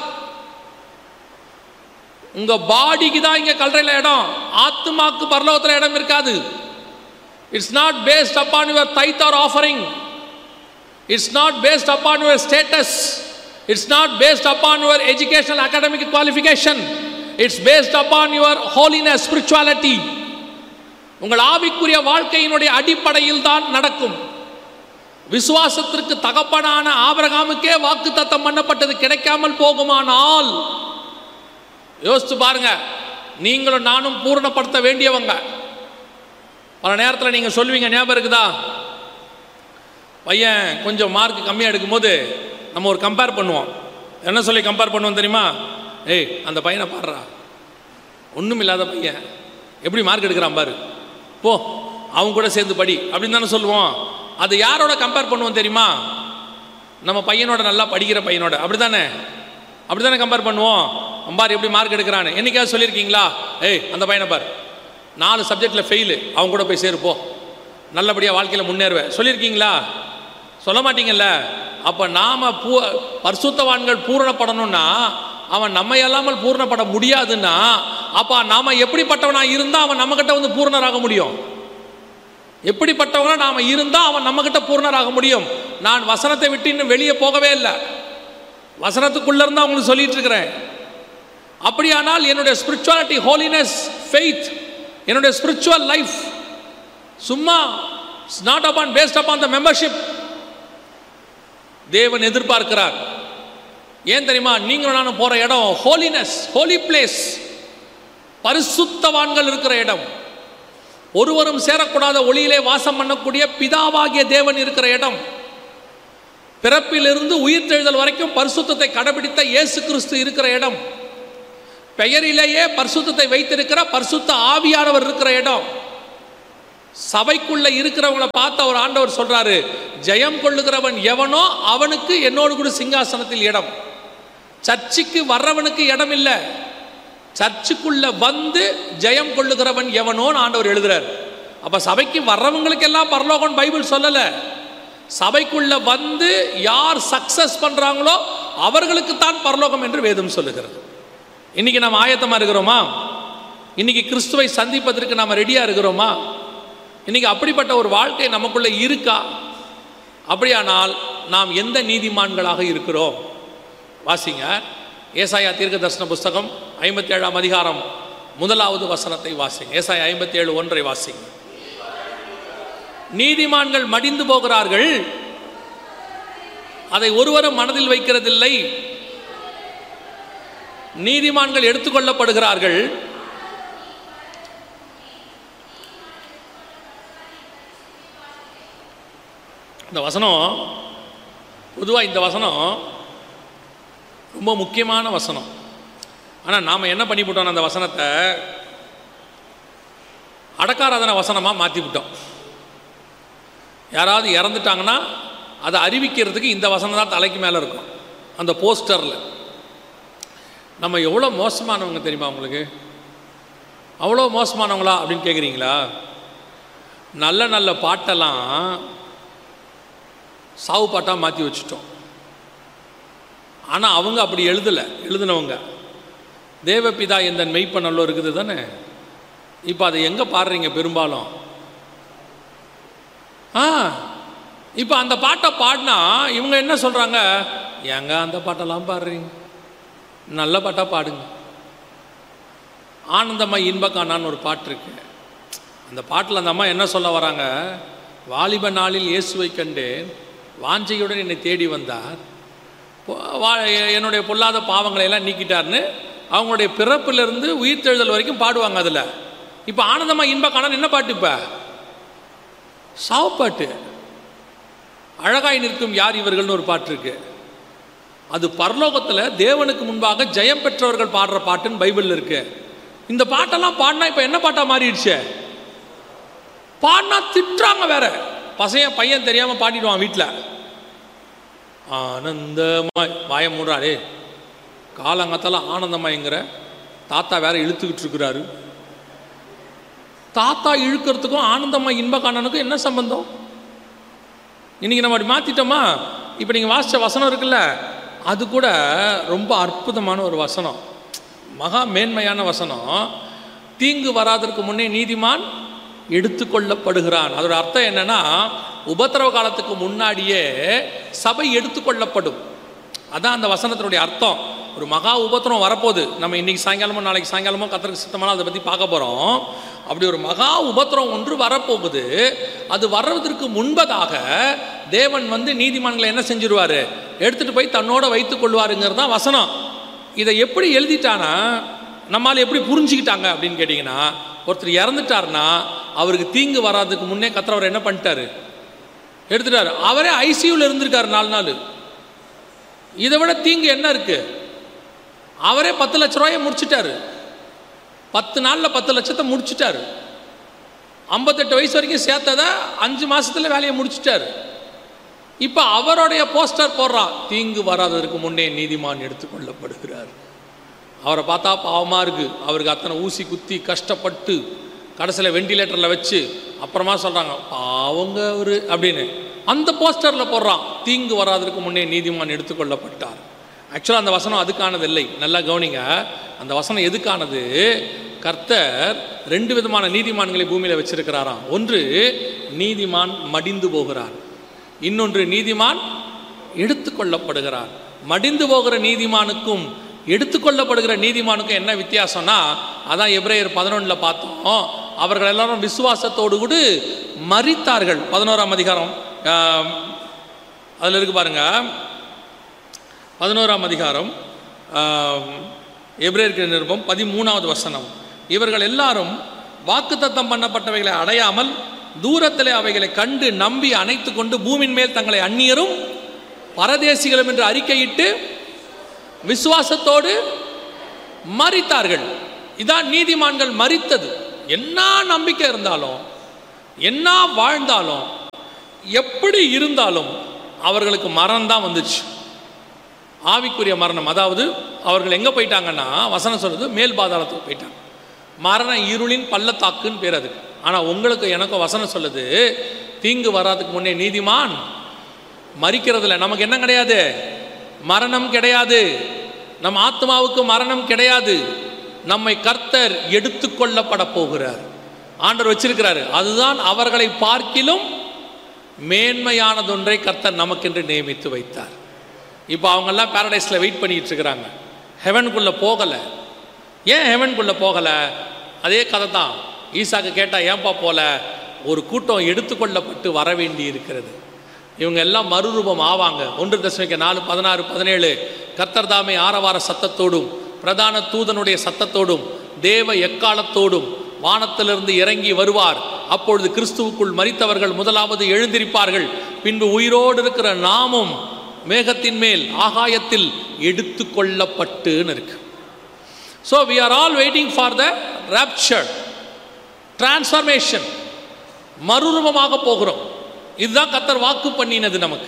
A: உங்கள் பாடிக்கு தான் இங்கே கல்றையில் இடம், ஆத்மாக்கு பரலோகத்தில் இடம் இருக்காது. It's not based upon your தைத் R offering. It's not based upon your status. It's not based upon your educational academic qualification. It's based upon your holiness, spirituality. உங்கள் ஆவிக்குரிய வாழ்க்கையினுடைய அடிப்படையில் தான் நடக்கும். விசுவாசத்திற்கு தகப்பனான ஆபிரகாமுக்கே வாக்குத்தத்தம் பண்ணப்பட்டது கிடைக்காமல் போகுமானால் யோசிச்சு பாருங்க, நீங்களும் நானும் பூரணப்படுத்த வேண்டியவங்க. பல நேரத்தில் நீங்கள் சொல்லுவீங்க, ஞாபகம் இருக்குதா, பையன் கொஞ்சம் மார்க் கம்மியாக எடுக்கும்போது நம்ம ஒரு கம்பேர் பண்ணுவோம். என்ன சொல்லி கம்பேர் பண்ணுவோம் தெரியுமா? ஏய் அந்த பையனை பாடுறா, ஒன்றும் இல்லாத பையன் எப்படி மார்க் எடுக்கிறான் பாரு, போ அவங்க கூட சேர்ந்து படி அப்படின்னு தானே சொல்லுவோம். அது யாரோட கம்பேர் பண்ணுவோம் தெரியுமா? நம்ம பையனோட, நல்லா படிக்கிற பையனோட. அப்படி தானே கம்பேர் பண்ணுவோம். பார் எப்படி மார்க் எடுக்கிறான்னு. என்னைக்காவது சொல்லியிருக்கீங்களா, ஏய் அந்த பையனை பார் 4 சப்ஜெக்டில் ஃபெயிலு, அவங்க கூட போய் சேருப்போ, நல்லபடியாக வாழ்க்கையில் முன்னேறுவேன் சொல்லியிருக்கீங்களா? சொல்ல மாட்டீங்கல்ல. அப்போ நாம் பரிசுத்தவான்கள் பூரணப்படணும்னா அவன் நம்ம இல்லாமல் பூரணப்பட முடியாதுன்னா, அப்போ நாம் எப்படிப்பட்டவனாக இருந்தால் அவன் நம்மக்கிட்ட வந்து பூரணராக முடியும்? எப்படிப்பட்டவனா நாம் இருந்தால் அவன் நம்மக்கிட்ட பூரணராக முடியும்? நான் வசனத்தை விட்டு இன்னும் வெளியே போகவே இல்லை, வசனத்துக்குள்ளே இருந்தால் உங்களுக்கு சொல்லிட்டு இருக்கிறேன். அப்படியானால் என்னுடைய ஸ்பிரிச்சுவாலிட்டி, ஹோலினஸ், ஃபெய்த், என்னுடைய ஸ்பிரிச்சுவல் லைஃப் சும்மா it's not upon based upon the membership. தேவன் எதிர்பார்க்கிறார். ஏன் தெரியுமா? நீங்களும் நானும் போகிற இடம் ஹோலினஸ், ஹோலி பிளேஸ், பரிசுத்தவான்கள் இருக்கிற இடம், ஒருவரும் சேரக்கூடாத ஒளியிலே வாசம் பண்ணக்கூடிய பிதாவாகிய தேவன் இருக்கிற இடம், பிறப்பிலிருந்து உயிர்த்தெழுதல் வரைக்கும் பரிசுத்தத்தை கடைபிடித்த இயேசு கிறிஸ்து இருக்கிற இடம், பெயரிலேயே பரிசுத்தத்தை வைத்திருக்கிற பரிசுத்த ஆவியானவர் இருக்கிற இடம். சபைக்குள்ள இருக்கிறவங்களை பார்த்து அவர் ஆண்டவர் சொல்றாரு, ஜெயம் கொள்ளுகிறவன் எவனோ அவனுக்கு என்னோடு கூட சிங்காசனத்தில் இடம். சர்ச்சுக்கு வர்றவனுக்கு இடம் இல்லை, சர்ச்சுக்குள்ள வந்து ஜெயம் கொள்ளுகிறவன் எவனோன்னு ஆண்டவர் எழுதுறார். அப்ப சபைக்கு வர்றவங்களுக்கு எல்லாம் பரலோகம் பைபிள் சொல்லல. சபைக்குள்ள வந்து யார் சக்சஸ் பண்றாங்களோ அவர்களுக்கு தான் பரலோகம் என்று வேதம் சொல்லுகிறது. இன்னைக்கு நாம் ஆயத்தமா இருக்கிறோமா? இன்னைக்கு கிறிஸ்துவை சந்திப்பதற்கு நாம ரெடியா இருக்கிறோமா? இன்னைக்கு அப்படிப்பட்ட ஒரு வாழ்க்கை நமக்குள்ள இருக்கா? அப்படியானால் நாம் எந்த நீதிமான்களாக இருக்கிறோம்? வாசிங்க, ஏசாயா தீர்க்க தரிசன புஸ்தகம் 57ஆம் அதிகாரம் 1வது வசனத்தை வாசிங்க. ஏசாயா 57:1 வாசிங்க. நீதிமான்கள் மடிந்து போகிறார்கள், அதை ஒருவரும் மனதில் வைக்கிறதில்லை. நீதிமான்கள் எடுத்துக்கொள்ளப்படுகிறார்கள், இந்த வசனம் பொதுவாக இந்த வசனம் ரொம்ப முக்கியமான வசனம். ஆனால் நாம் என்ன பண்ணிவிட்டோம், அந்த வசனத்தை அடக்காராதன வசனமாக மாற்றிவிட்டோம். யாராவது இறந்துட்டாங்கன்னா அதை அறிவிக்கிறதுக்கு இந்த வசனம் தான் தலைக்கு மேலே இருக்கும் அந்த போஸ்டரில். நம்ம எவ்வளோ மோசமானவங்க தெரியுமா உங்களுக்கு? அவ்வளோ மோசமானவங்களா அப்படின்னு கேட்குறீங்களா? நல்ல நல்ல பாட்டெல்லாம் சாவு பாட்டாக மாற்றி வச்சுட்டோம். ஆனால் அவங்க அப்படி எழுதினவங்க தேவபிதா எந்த மெய்ப்பனல்லோ இருக்குது தானே. இப்போ அதை எங்கே பாடுறீங்க பெரும்பாலும்? இப்போ அந்த பாட்டை பாடினா இவங்க என்ன சொல்கிறாங்க, ஏங்க அந்த பாட்டெல்லாம் பாடுறீங்க, நல்ல பாட்டாக பாடுங்க. ஆனந்தமாக இன்பக்கானான்னு ஒரு பாட்டு இருக்கு. அந்த பாட்டில் அந்த அம்மா என்ன சொல்ல வராங்க, வாலிப நாளில் இயேசுவை கண்டேன், வாஞ்சையுடன் என்னை தேடி வந்தார், என்னுடைய பொல்லாத பாவங்களை எல்லாம் நீக்கிட்டார்னு அவங்களுடைய பிறப்பிலிருந்து உயிர்த்தெழுதல் வரைக்கும் பாடுவாங்க. அதில் இப்போ ஆனந்தமாக இன்பக்கானான்னு என்ன பாட்டு? இப்போ சாவுப்பாட்டு. அழகாய் நிற்கும் யார் இவர்கள்னு ஒரு பாட்டு இருக்கு. அது பரலோகத்தில் தேவனுக்கு முன்பாக ஜெயம் பெற்றவர்கள் பாடுற பாட்டுன்னு பைபிளில் இருக்கு. இந்த பாட்டெல்லாம் பாடினா இப்போ என்ன பாட்டா மாறிடுச்சு? பாடினா திட்டுறாங்க வேற. பையன் தெரியாமல் பாடிடுவான் வீட்டில். ஆனந்தமாய் வாய மூடுறாரே, காலங்கத்தால் ஆனந்தமாய்ங்கிற தாத்தா வேற இழுத்துக்கிட்டு இருக்கிறாரு. தாத்தா இழுக்கிறதுக்கும் ஆனந்தமாய் இன்பக்கானனுக்கும் என்ன சம்பந்தம்? இன்னைக்கு நம்ம அப்படி மாற்றிட்டோமா? இப்போ நீங்கள் வாசித்த வசனம் இருக்குல்ல, அது கூட ரொம்ப அற்புதமான ஒரு வசனம், மகா மேன்மையான வசனம். தீங்கு வராதற்கு முன்னே நீதிமான் எடுத்துக்கொள்ளப்படுகிறான். அதோட அர்த்தம் என்னன்னா, உபத்திரவ காலத்துக்கு முன்னாடியே சபை எடுத்துக்கொள்ளப்படும். அதான் அந்த வசனத்தினுடைய அர்த்தம். ஒரு மகா உபத்திரம் வரப்போகுது. நம்ம இன்னைக்கு சாயங்காலமோ நாளைக்கு சாயங்காலமோ கர்த்தருக்கு சித்தமான அதை பற்றி பார்க்க போகிறோம். அப்படி ஒரு மகா உபத்திரம் ஒன்று வரப்போகுது. அது வர்றதற்கு முன்பதாக தேவன் வந்து நீதிமான்களை என்ன செஞ்சிருவார், எடுத்துகிட்டு போய் தன்னோட வைத்துக் கொள்வாருங்கிறது தான் வசனம். இதை எப்படி எழுதிட்டானா, நம்மளால் எப்படி புரிஞ்சுக்கிட்டாங்க அப்படின்னு கேட்டிங்கன்னா, ஒருத்தர் இறந்துட்டார்னா அவருக்கு தீங்கு வராதுக்கு முன்னே கர்த்தர் என்ன பண்ணிட்டாரு, எடுத்துட்டாரு. அவரே ஐசியூவில் இருந்திருக்காரு 4 நாள். இதை விட தீங்கு என்ன இருக்கு? அவரே 10 லட்ச ரூபாயை முடிச்சுட்டாரு. 10 நாளில் 10 லட்சத்தை முடிச்சுட்டாரு. 58 வயசு வரைக்கும் சேர்த்ததை 5 மாதத்தில் வேலையை முடிச்சுட்டாரு. இப்போ அவருடைய போஸ்டர் போடுறான், தீங்கு வராததற்கு முன்னே நீதிமான் எடுத்துக்கொள்ளப்படுகிறார். அவரை பார்த்தா பாவமாக இருக்குது. அவருக்கு அத்தனை ஊசி குத்தி கஷ்டப்பட்டு கடைசியில் வெண்டிலேட்டரில் வச்சு அப்புறமா சொல்கிறாங்க பாவங்க அவர் அப்படின்னு. அந்த போஸ்டரில் போடுறான், தீங்கு வராததற்கு முன்னே நீதிமான் எடுத்துக்கொள்ளப்பட்டார். ஆக்சுவலாக அந்த வசனம் அதுக்கானது இல்லை. நல்லா கவனிங்க, அந்த வசனம் எதுக்கானது? கர்த்தர் 2 விதமான நீதிமான்களை பூமியில் வச்சிருக்கிறாராம். ஒன்று நீதிமான் மடிந்து போகிறார், இன்னொன்று நீதிமான் எடுத்துக்கொள்ளப்படுகிறார். மடிந்து போகிற நீதிமானுக்கும் எடுத்துக்கொள்ளப்படுகிற நீதிமானுக்கும் என்ன வித்தியாசம்னா, அதான் எபிரேயர் 11 பார்த்தோம். அவர்கள் எல்லாரும் விசுவாசத்தோடு கூட மரித்தார்கள். 11ஆம் அதிகாரம் அதில் இருக்கு பாருங்க. 11ஆம் அதிகாரம் எபிரேயர் நிருபம் 13வது வசனம். இவர்கள் எல்லாரும் வாக்குத்தத்தம் பண்ணப்பட்டவைகளை அடையாமல் தூரத்திலே அவைகளை கண்டு நம்பி அணைத்து கொண்டு பூமியின் மேல் தங்களை அந்நியரும் பரதேசிகளும் என்று அறிக்கையிட்டு விசுவாசத்தோடு மரித்தார்கள். இதான் நீதிமான்கள் மரித்தது. என்ன நம்பிக்கை இருந்தாலும் என்ன வாழ்ந்தாலும் எப்படி இருந்தாலும் அவர்களுக்கு மரணம் தான் வந்துச்சு. ஆவிக்குரிய மரணம். அதாவது அவர்கள் எங்கே போயிட்டாங்கன்னா, வசனம் சொல்லுது மேல் பாதாளத்துக்கு போயிட்டாங்க. மரண இருளின் பள்ளத்தாக்குன்னு பேர் அதுக்கு. ஆனால் உங்களுக்கு எனக்கும் வசனம் சொல்லுது, தீங்கு வராதுக்கு முன்னே நீதிமான் மரிக்கிறதுல நமக்கு என்ன கிடையாது, மரணம் கிடையாது. நம் ஆத்மாவுக்கு மரணம் கிடையாது. நம்மை கர்த்தர் எடுத்துக்கொள்ளப்பட போகிறார். ஆண்டவர் வச்சிருக்கிறாரு. அதுதான் அவர்களை பார்க்கிலும் மேன்மையானதொன்றை கர்த்தர் நமக்கென்று நியமித்து வைத்தார். இப்போ அவங்கெல்லாம் பாரடைஸில் வெயிட் பண்ணிட்டு இருக்கிறாங்க. ஹெவனுக்குள்ளே போகலை. ஏன் ஹெவனுக்குள்ளே போகலை? அதே கதை தான். ஈசாக்கு கேட்டால் ஏன்பா போல? ஒரு கூட்டம் எடுத்துக்கொள்ளப்பட்டு வர வேண்டி இருக்கிறது. இவங்க எல்லாம் மறுரூபம் ஆவாங்க. 1 தெசலோனிக்கேயர் 4:16-17 கர்த்தர் தாமே ஆரவார சத்தத்தோடும் பிரதான தூதனுடைய சத்தத்தோடும் தேவ எக்காலத்தோடும் வானத்திலிருந்து இறங்கி வருவார். அப்பொழுது கிறிஸ்துவுக்குள் மரித்தவர்கள் முதலாவது எழுந்திருப்பார்கள். பின்பு உயிரோடு இருக்கிற நாமும் மேகத்தின் மேல் ஆகாயத்தில் எடுத்து கொள்ளப்பட்டுன்னு இருக்கு. So we are all waiting for the rapture, transformation. மறுரூபமாக போகிறோம். இதுதான் கர்த்தர் வாக்கு பண்ணினது நமக்கு.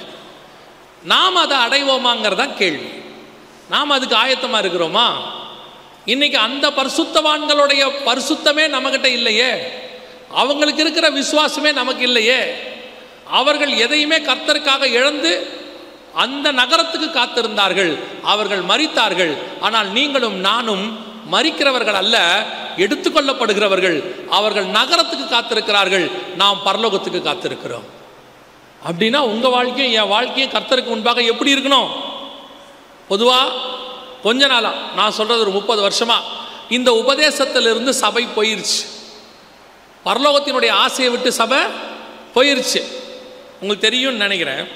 A: நாம் அதை அடைவோமாங்கிறதான் கேள்வி. நாம் அதுக்கு ஆயத்தமாக இருக்கிறோமா? இன்னைக்கு அந்த பரிசுத்தவான்களுடைய பரிசுத்தமே நம்மகிட்ட இல்லையே. அவங்களுக்கு இருக்கிற விசுவாசமே நமக்கு இல்லையே. அவர்கள் எதையுமே கர்த்தருக்காக இழந்து அந்த நகரத்துக்கு காத்திருந்தார்கள். அவர்கள் மரித்தார்கள். ஆனால் நீங்களும் நானும் மரிக்கிறவர்கள் அல்ல, எடுத்துக்கொள்ளப்படுகிறவர்கள். அவர்கள் நகரத்துக்கு காத்திருக்கிறார்கள், நாம் பரலோகத்துக்கு காத்திருக்கிறோம். அப்படின்னா உங்கள் வாழ்க்கையும் என் வாழ்க்கையும் கர்த்தருக்கு முன்பாக எப்படி இருக்கணும்? பொதுவாக கொஞ்ச நாளாக நான் சொல்கிறது, ஒரு 30 வருஷமாக இந்த உபதேசத்திலிருந்து சபை போயிருச்சு. பரலோகத்தினுடைய ஆசையை விட்டு சபை போயிருச்சு. உங்களுக்கு தெரியும்னு நினைக்கிறேன்.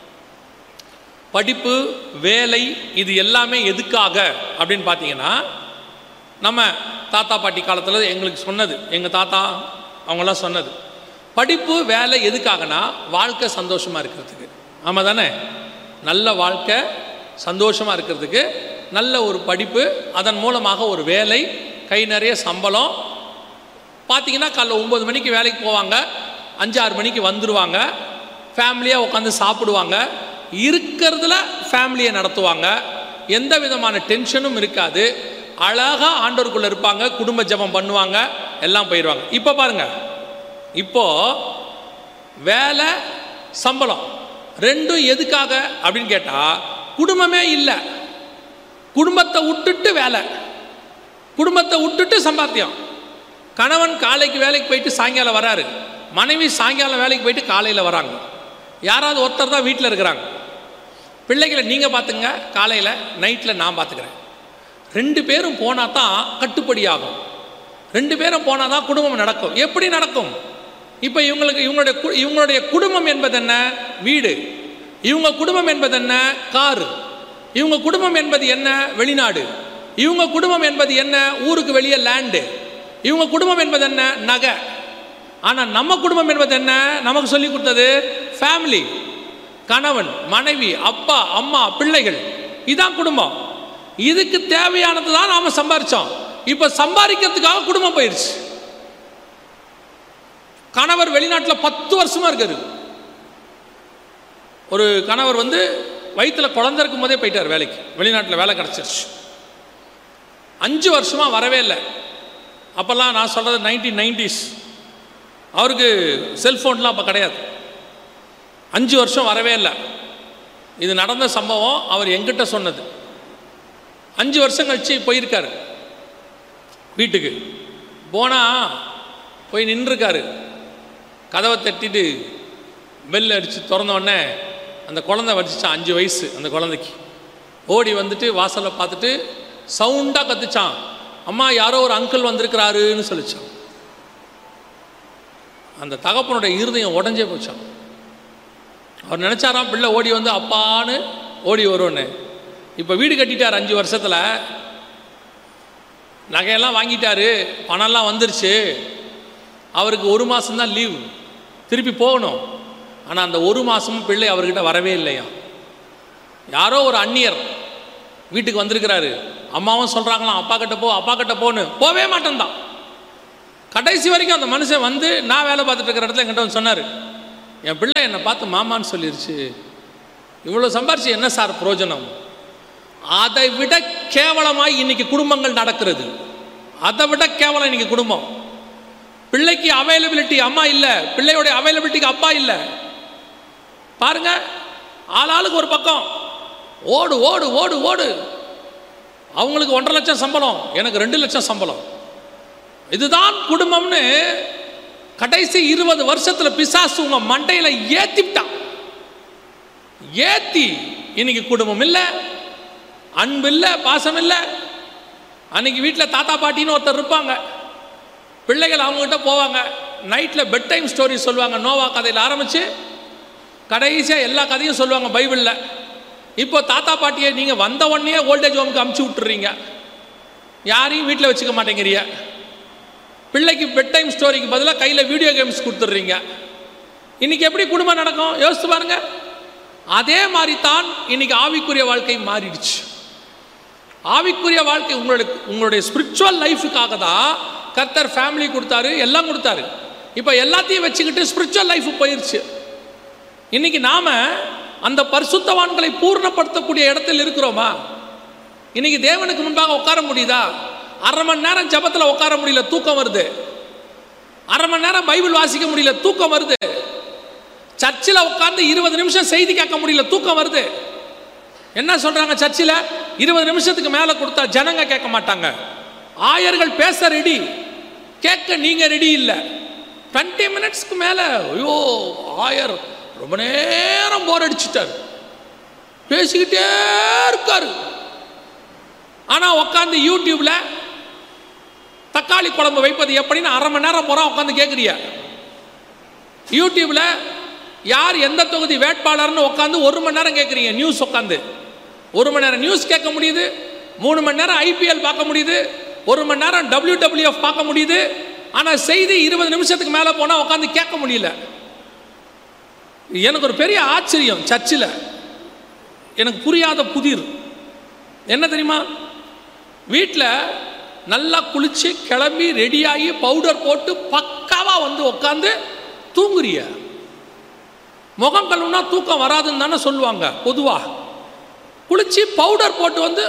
A: படிப்பு, வேலை, இது எல்லாமே எதுக்காக அப்படின்னு பார்த்தீங்கன்னா, நம்ம தாத்தா பாட்டி காலத்தில் எங்களுக்கு சொன்னது, எங்கள் தாத்தா அவங்களாம் சொன்னது, படிப்பு வேலை எதுக்காகனா வாழ்க்கை சந்தோஷமாக இருக்கிறதுக்கு. ஆமாம் தானே? நல்ல வாழ்க்கை சந்தோஷமாக இருக்கிறதுக்கு நல்ல ஒரு படிப்பு, அதன் மூலமாக ஒரு வேலை, கை நிறைய சம்பளம். பார்த்தீங்கன்னா காலைல 9 மணிக்கு வேலைக்கு போவாங்க, 5-6 மணிக்கு வந்துடுவாங்க, ஃபேமிலியாக உட்காந்து சாப்பிடுவாங்க, இருக்கிறதுல ஃபேமிலியை நடத்துவாங்க, எந்த விதமான டென்ஷனும் இருக்காது, அழகாக ஆண்டவருக்குள்ளே இருப்பாங்க, குடும்ப ஜெபம் பண்ணுவாங்க, எல்லாம் போயிடுவாங்க. இப்போ பாருங்கள், இப்போது வேலை சம்பளம் ரெண்டும் எதுக்காக அப்படின்னு கேட்டால், குடும்பமே இல்லை, குடும்பத்தை விட்டுட்டு வேலை, குடும்பத்தை விட்டுட்டு சம்பாத்தியம். கணவன் காலைக்கு வேலைக்கு போயிட்டு சாயங்காலம் வராரு, மனைவி சாயங்காலம் வேலைக்கு போயிட்டு காலையில் வராங்க. யாராவது ஒருத்தர் தான் வீட்டில் இருக்கிறாங்க. பிள்ளைகளை நீங்கள் பார்த்துங்க, காலையில் நைட்டில் நான் பார்த்துக்கிறேன். 2 பேரும் போனால் தான் கட்டுப்படி ஆகும். 2 பேரும் போனால் தான் குடும்பம் நடக்கும். எப்படி நடக்கும்? இப்போ இவங்களுடைய குடும்பம் என்பது என்ன? வீடு. இவங்க குடும்பம் என்பது என்ன? காரு. இவங்க குடும்பம் என்பது என்ன? வெளிநாடு. இவங்க குடும்பம் என்பது என்ன? ஊருக்கு வெளியே லேண்டு. இவங்க குடும்பம் என்பது என்ன? நகை. ஆனால் நம்ம குடும்பம் என்பது என்ன? நமக்கு சொல்லி கொடுத்தது ஃபேமிலி, கணவன், மனைவி, அப்பா, அம்மா, பிள்ளைகள். இதுதான் குடும்பம். இதுக்கு தேவையானது தான் நாம் சம்பாரித்தோம். இப்போ சம்பாதிக்கிறதுக்காக குடும்பம் போயிடுச்சு. கணவர் வெளிநாட்டில் 10 வருஷமாக இருக்காரு. ஒரு கணவர் வயிற்றில் குழந்தை இருக்கும் போதே போயிட்டார் வேலைக்கு, வெளிநாட்டில் வேலை கிடச்சிருச்சு. 5 வருஷமாக வரவே இல்லை. அப்போல்லாம் நான் சொல்கிறது 1990s. அவருக்கு செல்ஃபோன்லாம் அப்போ கிடையாது. 5 வருஷம் வரவே இல்லை. இது நடந்த சம்பவம், அவர் எங்கிட்ட சொன்னது. 5 வருஷம் கழிச்சு போயிருக்காரு வீட்டுக்கு. போனால் போய் நின்றுருக்காரு. கதவை தட்டிட்டு பெல் அடித்து திறந்தோடனே அந்த குழந்தை வடிச்சிச்சான். 5 வயசு அந்த குழந்தைக்கு. ஓடி வந்துட்டு வாசலில் பார்த்துட்டு சவுண்டாக கத்துச்சான், அம்மா யாரோ ஒரு அங்கிள் வந்திருக்கிறாருன்னு சொல்லிச்சான். அந்த தகப்பனுடைய இருதயம் உடஞ்சே போச்சான். அவர் நினச்சாராம் பிள்ளை ஓடி வந்து அப்பான்னு ஓடி வரும்னு. இப்போ வீடு கட்டிட்டார் 5 வருஷத்தில், நகையெல்லாம் வாங்கிட்டாரு, பணம்லாம் வந்துருச்சு. அவருக்கு 1 மாதம்தான் லீவ், திருப்பி போகணும். ஆனால் அந்த 1 மாதமும் பிள்ளை அவர்கிட்ட வரவே இல்லையா. யாரோ ஒரு அந்நியர் வீட்டுக்கு வந்திருக்கிறாரு. அம்மாவும் சொல்கிறாங்களாம் அப்பா கிட்ட போ, அப்பா கிட்ட போன்னு. போவே மாட்டேன்தான். கடைசி வரைக்கும் அந்த மனுஷன் வந்து நான் வேலை பார்த்துட்டு இருக்கிற இடத்துல என்கிட்ட வந்து சொன்னார், என் பிள்ளை என்னை பார்த்து மாமான்னு சொல்லிருச்சு, இவ்வளோ சம்பாரிச்சு என்ன சார் பிரயோஜனம்? அதை விட கேவலமாய் இன்னைக்கு குடும்பங்கள் நடக்கிறது. அதை விட கேவலம் இன்னைக்கு குடும்பம். பிள்ளைக்கு அவைலபிலிட்டி அம்மா இல்லை, பிள்ளையோடைய அவைலபிலிட்டிக்கு அப்பா இல்லை. பாருங்க, ஆளாளுக்கு ஒரு பக்கம் ஓடு ஓடு ஓடு ஓடு. அவங்களுக்கு 1.5 லட்சம் சம்பளம், எனக்கு 2 லட்சம் சம்பளம். இதுதான் குடும்பம்னு கடைசி 20 வருஷத்தில் பிசாசு உங்க மண்டையில் ஏத்திட்டான். ஏத்தி இன்னைக்கு குடும்பம் இல்லை, அன்பு இல்லை, பாசம் இல்லை. அன்னைக்கு வீட்டில் தாத்தா பாட்டின்னு ஒருத்தர் இருப்பாங்க, பிள்ளைகள் அவங்ககிட்ட போவாங்க, நைட்டில் பெட் டைம் ஸ்டோரி சொல்லுவாங்க. நோவா கதையில் ஆரம்பித்து கடைசியாக எல்லா கதையும் சொல்லுவாங்க பைபிளில். இப்போ தாத்தா பாட்டியை நீங்கள் வந்த உடனே ஓல்டேஜ் ஹோமுக்கு அமுச்சு விட்டுறீங்க, யாரையும் வீட்டில் வச்சுக்க மாட்டேங்கிறீங்க. பிள்ளைக்கு பெட் டைம் ஸ்டோரிக்கு பதிலாக கையில் வீடியோ கேம்ஸ் கொடுத்துட்றீங்க. இன்றைக்கி எப்படி குடும்பம் நடக்கும் யோசித்து பாருங்க. அதே மாதிரி தான் இன்னைக்கு ஆவிக்குரிய வாழ்க்கை மாறிடுச்சு. ஆவிக்குரிய வாழ்க்கை உங்களுடைய ஸ்பிரிச்சுவல் லைஃபுக்காக தான் கர்த்தர் ஃபேமிலி கொடுத்தாரு, எல்லாம் கொடுத்தாரு. இப்போ எல்லாத்தையும் வச்சுக்கிட்டு ஸ்பிரிச்சுவல் லைஃப் போயிடுச்சு. இன்னைக்கு நாம அந்த பரிசுத்தவான்களை பூர்ணப்படுத்தக்கூடிய இடத்தில் இருக்கிறோமா? இன்னைக்கு தேவனுக்கு முன்பாக உட்கார முடியுதா? 1/2 மணி நேரம் ஜபத்தில் உட்கார முடியல, தூக்கம் வருது. 1/2 மணி நேரம் பைபிள் வாசிக்க முடியல, தூக்கம் வருது. சர்ச்சில் உட்கார்ந்து 20 நிமிஷம் செய்தி கேட்க முடியல, தூக்கம் வருது. என்ன சொல்றாங்க சர்ச்சில்? 20 நிமிஷத்துக்கு மேலே கொடுத்தா ஜனங்க கேட்க மாட்டாங்க. ஆயர்கள் பேச ரெடி, கேட்க நீங்க ரெடி இல்லை. 20 மினிட்ஸ்க்கு மேலே ஐயோ ஆயர் ரொம்ப நேரம் போர் அடிச்சுட்டார், பேசிக்கிட்டே இருக்காரு. ஆனால் உட்காந்து யூடியூப்ல தக்காளி குழம்பு வைப்பது எப்படின்னு 1/2 மணி நேரம் போகிறோம் உட்காந்து கேட்குறிய. யூடியூப்ல யார் எந்த தொகுதி வேட்பாளர்னு உட்காந்து 1 மணி நேரம் கேட்குறீங்க. நியூஸ் உட்காந்து 1 மணி நேரம் நியூஸ் கேட்க முடியுது, 3 மணி நேரம் ஐபிஎல் பார்க்க முடியுது, 1 மணி நேரம் WWF பார்க்க முடியுது. ஆனால் செய்தி 20 நிமிஷத்துக்கு மேலே போனால் உட்காந்து கேட்க முடியல. எனக்கு ஒரு பெரிய ஆச்சரியம். சர்ச்சில் எனக்கு புரியாத புதிர் என்ன தெரியுமா? வீட்டில் நல்லா குளிச்சு கிளம்பி ரெடியாகி பவுடர் போட்டு பக்காவா வந்து உட்காந்து தூங்குறிய. முகம் கழுவுனா தூக்கம் வராதுன்னு தானே சொல்லுவாங்க பொதுவா. குளிச்சு பவுடர் போட்டு வந்து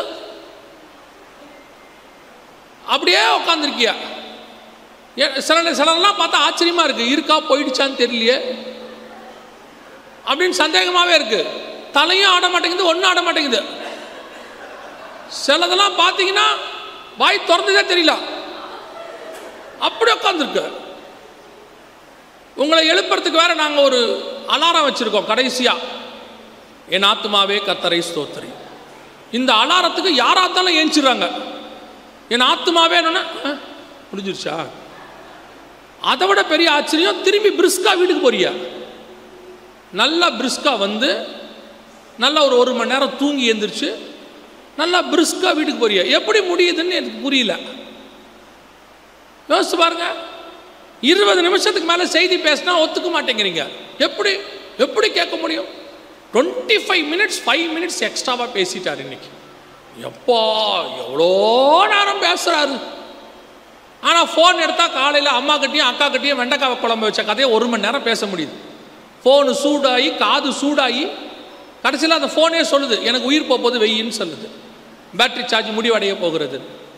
A: அப்படியே உட்காந்துருக்கிய. சிலர்லாம் பார்த்தா ஆச்சரியமா இருக்கு, இருக்கா போயிடுச்சான்னு தெரியலையே அப்படின்னு சந்தேகமாவே இருக்கு. தலையும் ஆட மாட்டேங்குது, ஒன்றும் ஆட மாட்டேங்குது. சிலதெல்லாம் பார்த்தீங்கன்னா வாய் திறந்ததே தெரியல, அப்படி உட்காந்துருக்கு. உங்களை எழுப்புறதுக்கு வேற நாங்கள் ஒரு அலாரம் வச்சிருக்கோம் கடைசியா, என் ஆத்மாவே கர்த்தரை ஸ்தோத்திரி. இந்த அலாரத்துக்கு யாராத்தாலும் ஏஞ்சிடுறாங்க. என் ஆத்மாவே முடிஞ்சிருச்சா? அதை விட பெரிய ஆச்சரியம், திரும்பி பிரிஸ்கா வீட்டுக்கு போறியா. நல்லா பிரிஸ்கா வந்து நல்லா ஒரு 1 மணி நேரம் தூங்கி எழுந்திரிச்சு நல்லா பிரிஸ்கா வீட்டுக்கு போறியா. எப்படி முடியுதுன்னு எனக்கு புரியல. யோசிச்சு பாருங்க. 20 நிமிஷத்துக்கு மேலே செய்தி பேசினா ஒத்துக்க மாட்டேங்கிறீங்க. எப்படி எப்படி கேட்க முடியும்? 25 மினிட்ஸ் 5 மினிட்ஸ் எக்ஸ்ட்ராவாக பேசிட்டார் இன்னைக்கு. எப்பா எவ்வளோ நேரம் பேசுகிறாரு. ஆனால் ஃபோன் எடுத்தால் காலையில் அம்மா கிட்டேயும் அக்கா கிட்டேயும் வெண்டைக்காய் குழம்பு வச்ச கதையை 1 மணி நேரம் பேச முடியுது. ஃபோனு சூடாகி காது சூடாகி கடைசியில் அந்த ஃபோனே சொல்லுது எனக்கு உயிர் போகும்போது வெயின்னு சொல்லுது, பேட்டரி சார்ஜ் முடிவடைய போகிறது.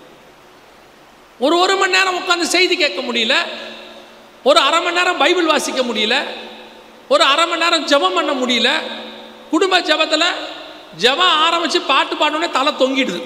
A: ஒரு மணி நேரம் உட்காந்து செய்தி கேட்க முடியல, ஒரு 1/2 மணி நேரம் பைபிள் வாசிக்க முடியல, ஒரு 1/2 மணி நேரம் ஜெபம் பண்ண முடியல. குடும்ப ஜெபத்தில் ஜெபம் ஆரம்பித்து பாட்டு பாடணுன்னே தலை தொங்கிடுது.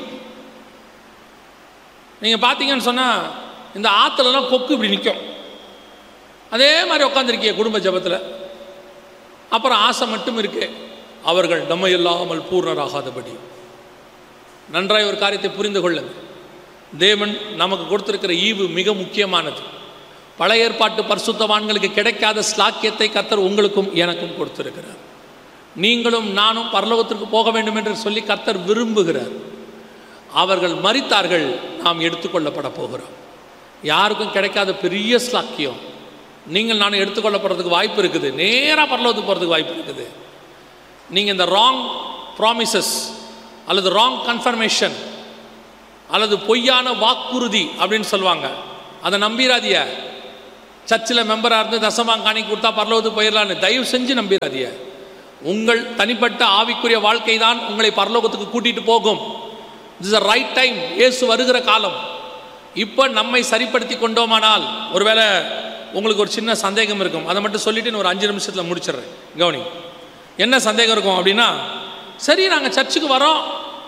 A: நீங்கள் பார்த்தீங்கன்னு சொன்னால் இந்த ஆற்றுலலாம் கொக்கு இப்படி நிற்கும், அதே மாதிரி உட்காந்துருக்கிய குடும்ப ஜெபத்தில். அப்புறம் ஆசை மட்டும் இருக்கு, அவர்கள் நம்ம இல்லாமல் பூர்ணராகாதபடி. நன்றாய் ஒரு காரியத்தை புரிந்து கொள்ளுங்கள். தேவன் நமக்கு கொடுத்திருக்கிற ஈவு மிக முக்கியமானது. பழைய ஏற்பாட்டு பரிசுத்தவான்களுக்கு கிடைக்காத ஸ்லாக்கியத்தை கர்த்தர் உங்களுக்கும் எனக்கும் கொடுத்திருக்கிறார். நீங்களும் நானும் பரலோகத்திற்கு போக வேண்டும் என்று சொல்லி கர்த்தர் விரும்புகிறார். அவர்கள் மரித்தார்கள், நாம் எடுத்துக்கொள்ளப்பட போகிறோம். யாருக்கும் கிடைக்காத பெரிய ஸ்லாக்கியம். நீங்கள் நான் எடுத்துக்கொள்ளப்படுறதுக்கு வாய்ப்பு இருக்குது, நேராக பரலோகத்துக்கு போகிறதுக்கு வாய்ப்பு இருக்குது. நீங்கள் இந்த ராங் ப்ராமிசஸ் அல்லது ராங் கன்ஃபர்மேஷன் அல்லது பொய்யான வாக்குறுதி அப்படின்னு சொல்லுவாங்க, அதை நம்பிராதிய. சர்ச்சில் மெம்பராக இருந்து தசமாங்க காணிக்கை கொடுத்தா பரலோகத்துக்கு போயிடலான்னு தயவு செஞ்சு நம்பிடாதீங்க. உங்கள் தனிப்பட்ட ஆவிக்குரிய வாழ்க்கை தான் உங்களை பரலோகத்துக்கு கூட்டிகிட்டு போகும். This is right time. இயேசு வருகிற காலம். இப்போ நம்மை சரிப்படுத்தி கொண்டோமானால், ஒருவேளை உங்களுக்கு ஒரு சின்ன சந்தேகம் இருக்கும், அதை மட்டும் சொல்லிவிட்டு நான் ஒரு 5 நிமிஷத்தில் முடிச்சிடுறேன். கவனி, என்ன சந்தேகம் இருக்கும் அப்படின்னா, சரி நாங்கள் சர்ச்சுக்கு வரோம்,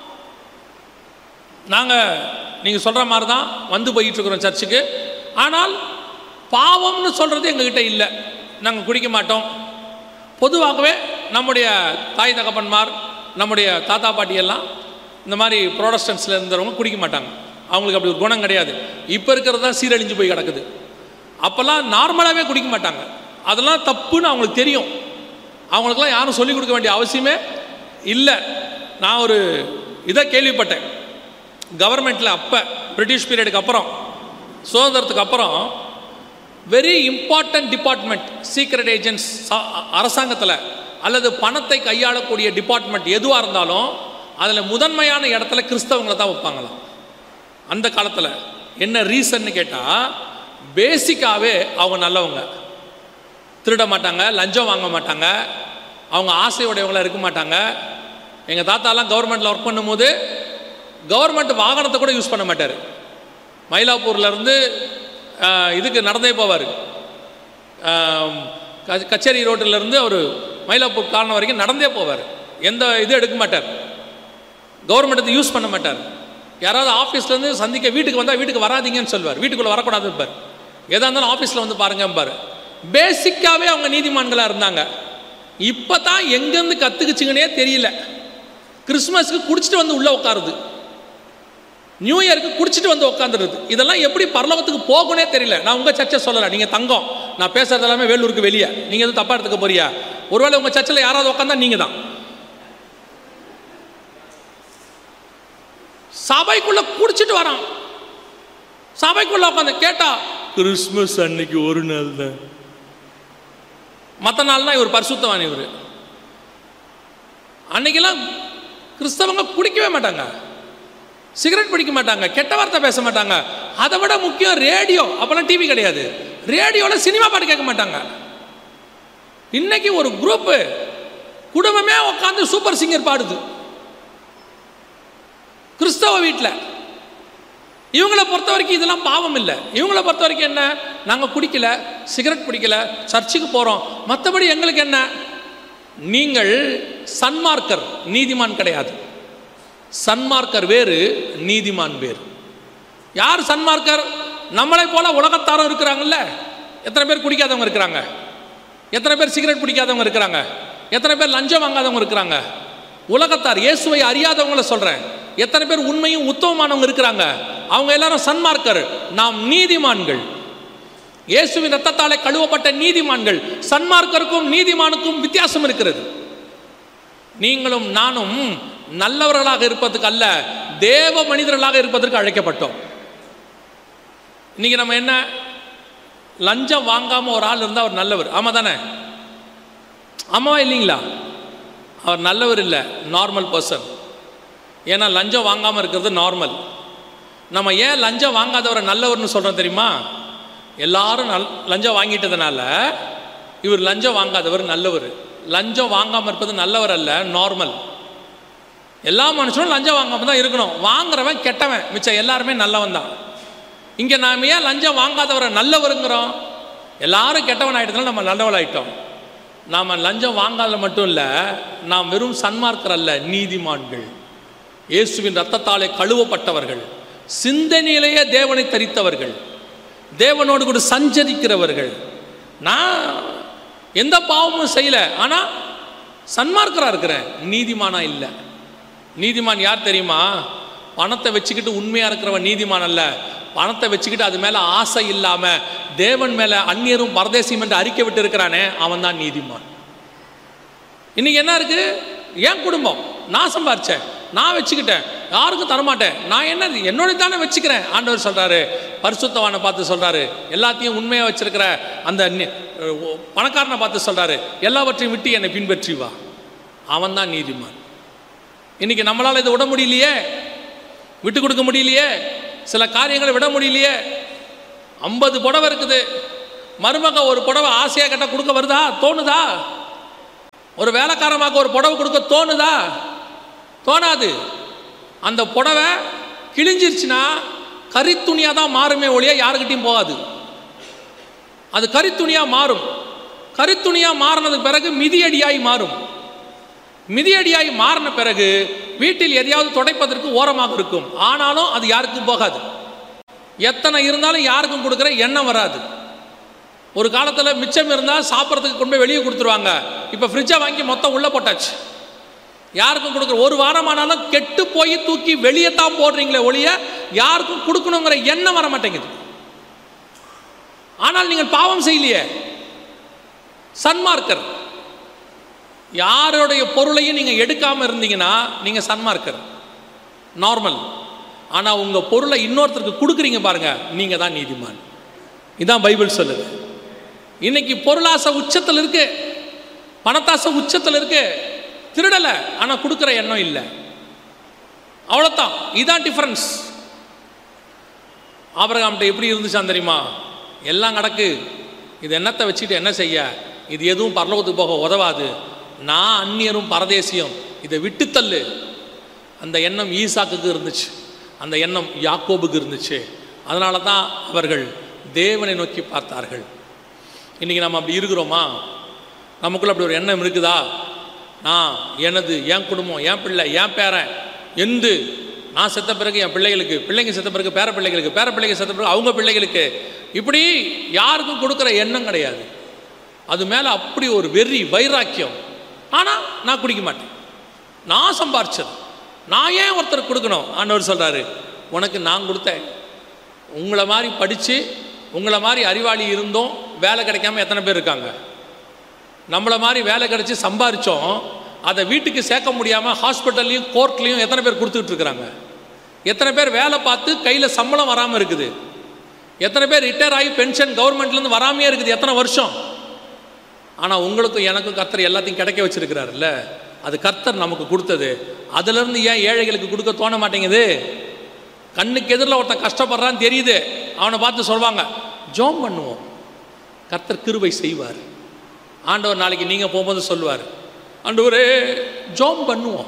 A: நாங்கள் நீங்கள் சொல்கிற மாதிரி தான் வந்து போயிட்டுருக்குறோம் சர்ச்சுக்கு, ஆனால் பாவம்னு சொல்கிறது எங்ககிட்ட இல்லை, நாங்கள் குடிக்க மாட்டோம். பொதுவாகவே நம்முடைய தாய் தகப்பன்மார், நம்முடைய தாத்தா பாட்டியெல்லாம் இந்த மாதிரி ப்ரோடஸ்டன்ஸில் இருந்தவங்க குடிக்க மாட்டாங்க. அவங்களுக்கு அப்படி ஒரு குணம் கிடையாது. இப்போ இருக்கிறது தான் சீரழிஞ்சு போய் கிடக்குது. அப்போல்லாம் நார்மலாகவே குடிக்க மாட்டாங்க. அதெல்லாம் தப்புன்னு அவங்களுக்கு தெரியும். அவங்களுக்கெல்லாம் யாரும் சொல்லிக் கொடுக்க வேண்டிய அவசியமே இல்லை. நான் ஒரு இதை கேள்விப்பட்டேன். கவர்மெண்ட்டில் அப்போ பிரிட்டிஷ் பீரியடுக்கு அப்புறம், சுதந்திரத்துக்கு அப்புறம், very important department, secret agents அரசாங்கத்தில் அல்லது பணத்தை கையாளக்கூடிய டிபார்ட்மெண்ட் எதுவாக இருந்தாலும் அதில் முதன்மையான இடத்துல கிறிஸ்தவங்களை தான் வைப்பாங்களாம் அந்த காலத்தில். என்ன ரீசன்னு கேட்டால், பேசிக்காகவே அவங்க நல்லவங்க, திருட மாட்டாங்க, லஞ்சம் வாங்க மாட்டாங்க, அவங்க ஆசையுடையவங்களாக இருக்க மாட்டாங்க. எங்கள் தாத்தாலாம் கவர்மெண்ட்டில் ஒர்க் பண்ணும்போது கவர்மெண்ட் வாகனத்தை கூட யூஸ் பண்ண மாட்டார். மயிலாப்பூர்லேருந்து இதுக்கு நடந்தே போவார். கச்சேரி ரோட்டிலேருந்து அவர் மயிலாப்பூர் காரணம் வரைக்கும் நடந்தே போவார். எந்த இது எடுக்க மாட்டார், கவர்மெண்ட்டை யூஸ் பண்ண மாட்டார். யாராவது ஆஃபீஸ்லேருந்து சந்திக்க வீட்டுக்கு வந்தால் வீட்டுக்கு வராதிங்கன்னு சொல்வார், வீட்டுக்குள்ளே வரக்கூடாது இருப்பார். எதாக இருந்தாலும் ஆஃபீஸில் வந்து பாருங்கம்பார். பேசிக்காகவே அவங்க நீதிமான்களாக இருந்தாங்க. இப்போ தான் எங்கேருந்து கற்றுக்குச்சிங்கன்னே தெரியல. கிறிஸ்மஸ்க்கு குடிச்சிட்டு வந்து உள்ளே உட்காருது, நியூ இயருக்கு குடிச்சிட்டு வந்து உட்காந்துருது. இதெல்லாம் எப்படி பரலோகத்துக்கு போகணும்னே தெரியல. நான் உங்கள் சர்ச்சை சொல்லலை, நீங்கள் தங்கம், நான் பேசுறது எல்லாமே வேலூருக்கு வெளியே, நீங்கள் எதுவும் தப்பாக எடுத்துக்க போறியா? ஒருவேளை உங்கள் சர்ச்சில் யாராவது உட்காந்தா நீங்கள் தான். சபைக்குள்ள குடிச்சிட்டு வரான், சபைக்குள்ள உட்காந்து கேட்டா கிறிஸ்மஸ் அன்னைக்கு ஒரு நாள் தான், மற்ற நாள்னா இவர் பரிசுத்தவான். இவர் அன்னைக்கெல்லாம் கிறிஸ்தவங்க குடிக்கவே மாட்டாங்க, சிகரெட் பிடிக்க மாட்டாங்க, கெட்ட வார்த்தை பேச மாட்டாங்க. அதை விட முக்கியம் ரேடியோ. அப்பெல்லாம் டிவி கிடையாது, ரேடியோவில் சினிமா பாட்டு கேட்க மாட்டாங்க. இன்னைக்கு ஒரு குரூப்பு குடும்பமே உட்காந்து சூப்பர் சிங்கர் பாடுது கிறிஸ்தவ வீட்டில். இவங்களை பொறுத்த வரைக்கும் இதெல்லாம் பாவம் இல்லை. இவங்களை பொறுத்த வரைக்கும் என்ன, நாங்கள் குடிக்கல, சிகரெட் பிடிக்கல, சர்ச்சுக்கு போகிறோம், மற்றபடி எங்களுக்கு என்ன. நீங்கள் சன்மார்க்கர், நீதிமான் கிடையாது. சன்மார்க்கர் வேறு, நீதிமான் வேறு. யார் சன்மார்க்கர்? நம்மளை போல உலகத்தாரும் இருக்கிறாங்கல்ல. எத்தனை பேர் குடிக்காதவங்க இருக்கிறாங்க, எத்தனை பேர் சிகரெட் பிடிக்காதவங்க இருக்கிறாங்க, எத்தனை பேர் லஞ்சம் வாங்காதவங்க இருக்கிறாங்க. உலகத்தார், இயேசுவை அறியாதவங்களை சொல்கிறேன். எத்தனை பேர் உண்மையும் உத்தமமானவங்க இருக்கிறாங்க. அவங்க எல்லாரும் சன்மார்க்கர். நாம் நீதிமான்கள், இயேசுவின் ரத்தத்தாலே கழுவப்பட்ட நீதிமான்கள். சன்மார்க்கருக்கும் நீதிமானுக்கும் வித்தியாசம் இருக்கிறது. நீங்களும் நானும் நல்லவர்களாக இருப்பதற்கு அல்ல, தேவ மனிதர்களாக இருப்பதற்கு அழைக்கப்பட்டோம். இன்னைக்கு நம்ம என்ன, லஞ்சம் வாங்காம ஒரு ஆள் இருந்தால் அவர் நல்லவர், ஆமா தானே? ஆமாவா இல்லைங்களா? அவர் நல்லவர் இல்லை, நார்மல் பர்சன். ஏன்னா லஞ்சம் வாங்காமல் இருக்கிறது நார்மல். நம்ம ஏன் லஞ்சம் வாங்காதவரை நல்லவர்னு சொல்கிறோம் தெரியுமா? எல்லாரும் லஞ்சம் வாங்கிட்டதுனால இவர் லஞ்சம் வாங்காதவர் நல்லவர். லஞ்சம் வாங்காமல் இருப்பது நல்லவர் அல்ல, நார்மல். எல்லா மனுஷனும் லஞ்சம் வாங்காமல் தான் இருக்கணும். வாங்குறவன் கெட்டவன், மிச்சம் எல்லாருமே நல்லவன் தான். இங்கே நாம் ஏன் லஞ்சம் வாங்காதவரை நல்லவருங்கிறோம்? எல்லாரும் கெட்டவன் ஆகிட்டதுனால நம்ம நல்லவள் ஆகிட்டோம். நாம் லஞ்சம் வாங்காத மட்டும் இல்லை, நாம் வெறும் சன்மார்க்கர் அல்ல, நீதிமான்கள். இயேசுவின் ரத்தத்தாலே கழுவப்பட்டவர்கள், சிந்தனையிலேயே தேவனை தரித்தவர்கள், தேவனோடு கூட சஞ்சரிக்கிறவர்கள். நான் எந்த பாவமும் செய்யல, ஆனால் சன்மார்க்கராக இருக்கிறேன், நீதிமானா இல்லை. நீதிமான் யார் தெரியுமா? பணத்தை வச்சுக்கிட்டு உண்மையாக இருக்கிறவன் நீதிமான் அல்ல. பணத்தை வச்சுக்கிட்டு அது மேலே ஆசை இல்லாமல் தேவன் மேலே அந்நியரும் பரதேசியும் என்று அறிக்கை விட்டு இருக்கிறானே, அவன் தான் நீதிமான். இன்னைக்கு என்ன இருக்குது? என் குடும்பம், நான் சம்பாரிச்சேன், நான் வச்சுக்கிட்டேன், யாருக்கும் தரமாட்டேன், நான் என்ன என்னோட தானே வச்சுக்கிறேன். ஆண்டவர் சொல்கிறாரு, பரிசுத்தவானை பார்த்து சொல்கிறாரு, எல்லாத்தையும் உண்மையாக வச்சிருக்கிற அந்த பணக்காரனை பார்த்து சொல்கிறாரு, எல்லாவற்றையும் விட்டு என்னை பின்பற்றி வா. அவன் தான் நீதிமான். இன்னைக்கு நம்மளால் இதை விட முடியலையே, விட்டு கொடுக்க முடியலையே, சில காரியங்களை விட முடியலையே. 50 புடவை இருக்குது, மருமக ஒரு புடவை ஆசையாக கேட்ட கொடுக்க வருதா? தோணுதா? ஒரு வேலைக்காரமாக ஒரு புடவை கொடுக்க தோணுதா? தோணாது. அந்த புடவை கிழிஞ்சிருச்சுன்னா கரித்துணியாக தான் மாறுமே ஒழிய யாருக்கிட்டையும் போகாது. அது கரித்துணியாக மாறும். கரித்துணியாக மாறினதுக்கு பிறகு மிதியடியாய் மாறும். மிதியடியாய் மாறின பிறகு வீட்டில் எதையாவது துடைப்பதற்கு ஓரமாக இருக்கும். ஆனாலும் அது யாருக்கும் போகாது. எத்தனை இருந்தாலும் யாருக்கும் கொடுக்குற எண்ணம் வராது. ஒரு காலத்தில் மிச்சம் இருந்தால் சாப்பிட்றதுக்கு கொண்டு போய் வெளியே கொடுத்துருவாங்க. இப்போ ஃப்ரிட்ஜை வாங்கி மொத்தம் உள்ளே போட்டாச்சு. யாருக்கும் கொடுக்குற ஒரு வாரம் ஆனாலும் கெட்டு போய் தூக்கி வெளியே தான் போடுறீங்களே ஒழிய யாருக்கும் கொடுக்கணுங்கிற எண்ணம் வர மாட்டேங்குது. ஆனால் நீங்கள் பாவம் செய்யலையே, சன்மார்க்கர். யாருடைய பொருளையும் நீங்கள் எடுக்காமல் இருந்தீங்கன்னா நீங்கள் சன்மார்க்கர், நார்மல். ஆனால் உங்கள் பொருளை இன்னொருத்தருக்கு கொடுக்குறீங்க பாருங்க, நீங்கள் தான் நீதிமான். இதுதான் பைபிள் சொல்லுது. இன்னைக்கு பொருளாசை உச்சத்தில் இருக்கு, பணத்தாசை உச்சத்தில் இருக்கு. திருடலை, ஆனால் கொடுக்குற எண்ணம் இல்லை. அவ்வளோதான். இதுதான் டிஃபரன்ஸ். ஆபிரகாம்கிட்ட எப்படி இருந்துச்சான் தெரியுமா? எல்லாம் கிடக்கு, இது என்னத்தை வச்சுட்டு என்ன செய்ய, இது எதுவும் பரலோகத்துக்கு போக உதவாது, நான் அந்நியரும் பரதேசியம், இதை விட்டுத்தள்ளு. அந்த எண்ணம் ஈசாக்குக்கு இருந்துச்சு, அந்த எண்ணம் யாக்கோபுக்கு இருந்துச்சு. அதனால தான் அவர்கள் தேவனை நோக்கி பார்த்தார்கள். இன்றைக்கி நம்ம அப்படி இருக்கிறோமா? நமக்குள்ள அப்படி ஒரு எண்ணம் இருக்குதா? நான் எனது, என் குடும்பம், என் பிள்ளை, என் பேரன், எந்து நான் செத்த பிறகு என் பிள்ளைகளுக்கு, பிள்ளைங்க செத்த பிறகு பேர பிள்ளைகளுக்கு, பேர பிள்ளைங்க செத்த பிறகு அவங்க பிள்ளைகளுக்கு, இப்படி யாருக்கும் கொடுக்குற எண்ணம் கிடையாது. அது மேலே அப்படி ஒரு வெறி, வைராக்கியம். ஆனால் நான் குடிக்க மாட்டேன், நான் சம்பாரிச்சது, நான் ஏன் ஒருத்தர் கொடுக்கணும்? ஆண்டவர் சொல்கிறாரு, உனக்கு நான் கொடுத்தேன். உங்களை மாதிரி படித்து உங்களை மாதிரி அறிவாளி இருந்தோம் வேலை கிடைக்காம எத்தனை பேர் இருக்காங்க? நம்மளை மாதிரி வேலை கிடைச்சி சம்பாரித்தோம், அதை வீட்டுக்கு சேர்க்க முடியாமல் ஹாஸ்பிட்டல்லையும் கோர்ட்லேயும் எத்தனை பேர் கொடுத்துக்கிட்டு இருக்கிறாங்க? எத்தனை பேர் வேலை பார்த்து கையில் சம்பளம் வராமல் இருக்குது? எத்தனை பேர் ரிட்டையர் ஆகி பென்ஷன் கவர்மெண்ட்லேருந்து வராமையே இருக்குது எத்தனை வருஷம்? ஆனால் உங்களுக்கும் எனக்கும் கர்த்தர் எல்லாத்தையும் கிடைக்க வச்சிருக்கிறாருல்ல, அது கர்த்தர் நமக்கு கொடுத்தது. அதுலேருந்து ஏன் ஏழைகளுக்கு கொடுக்க தோண மாட்டேங்குது? கண்ணுக்கு எதிரில் ஒருத்தன் கஷ்டப்படுறான்னு தெரியுது, அவனை பார்த்து சொல்வாங்க, ஜோம் பண்ணுவோம், கர்த்தர் கிருபை செய்வார். ஆண்டவர் நாளைக்கு நீங்கள் போகும்போது சொல்லுவார், ஆண்டவரே ஜோம் பண்ணுவோம்.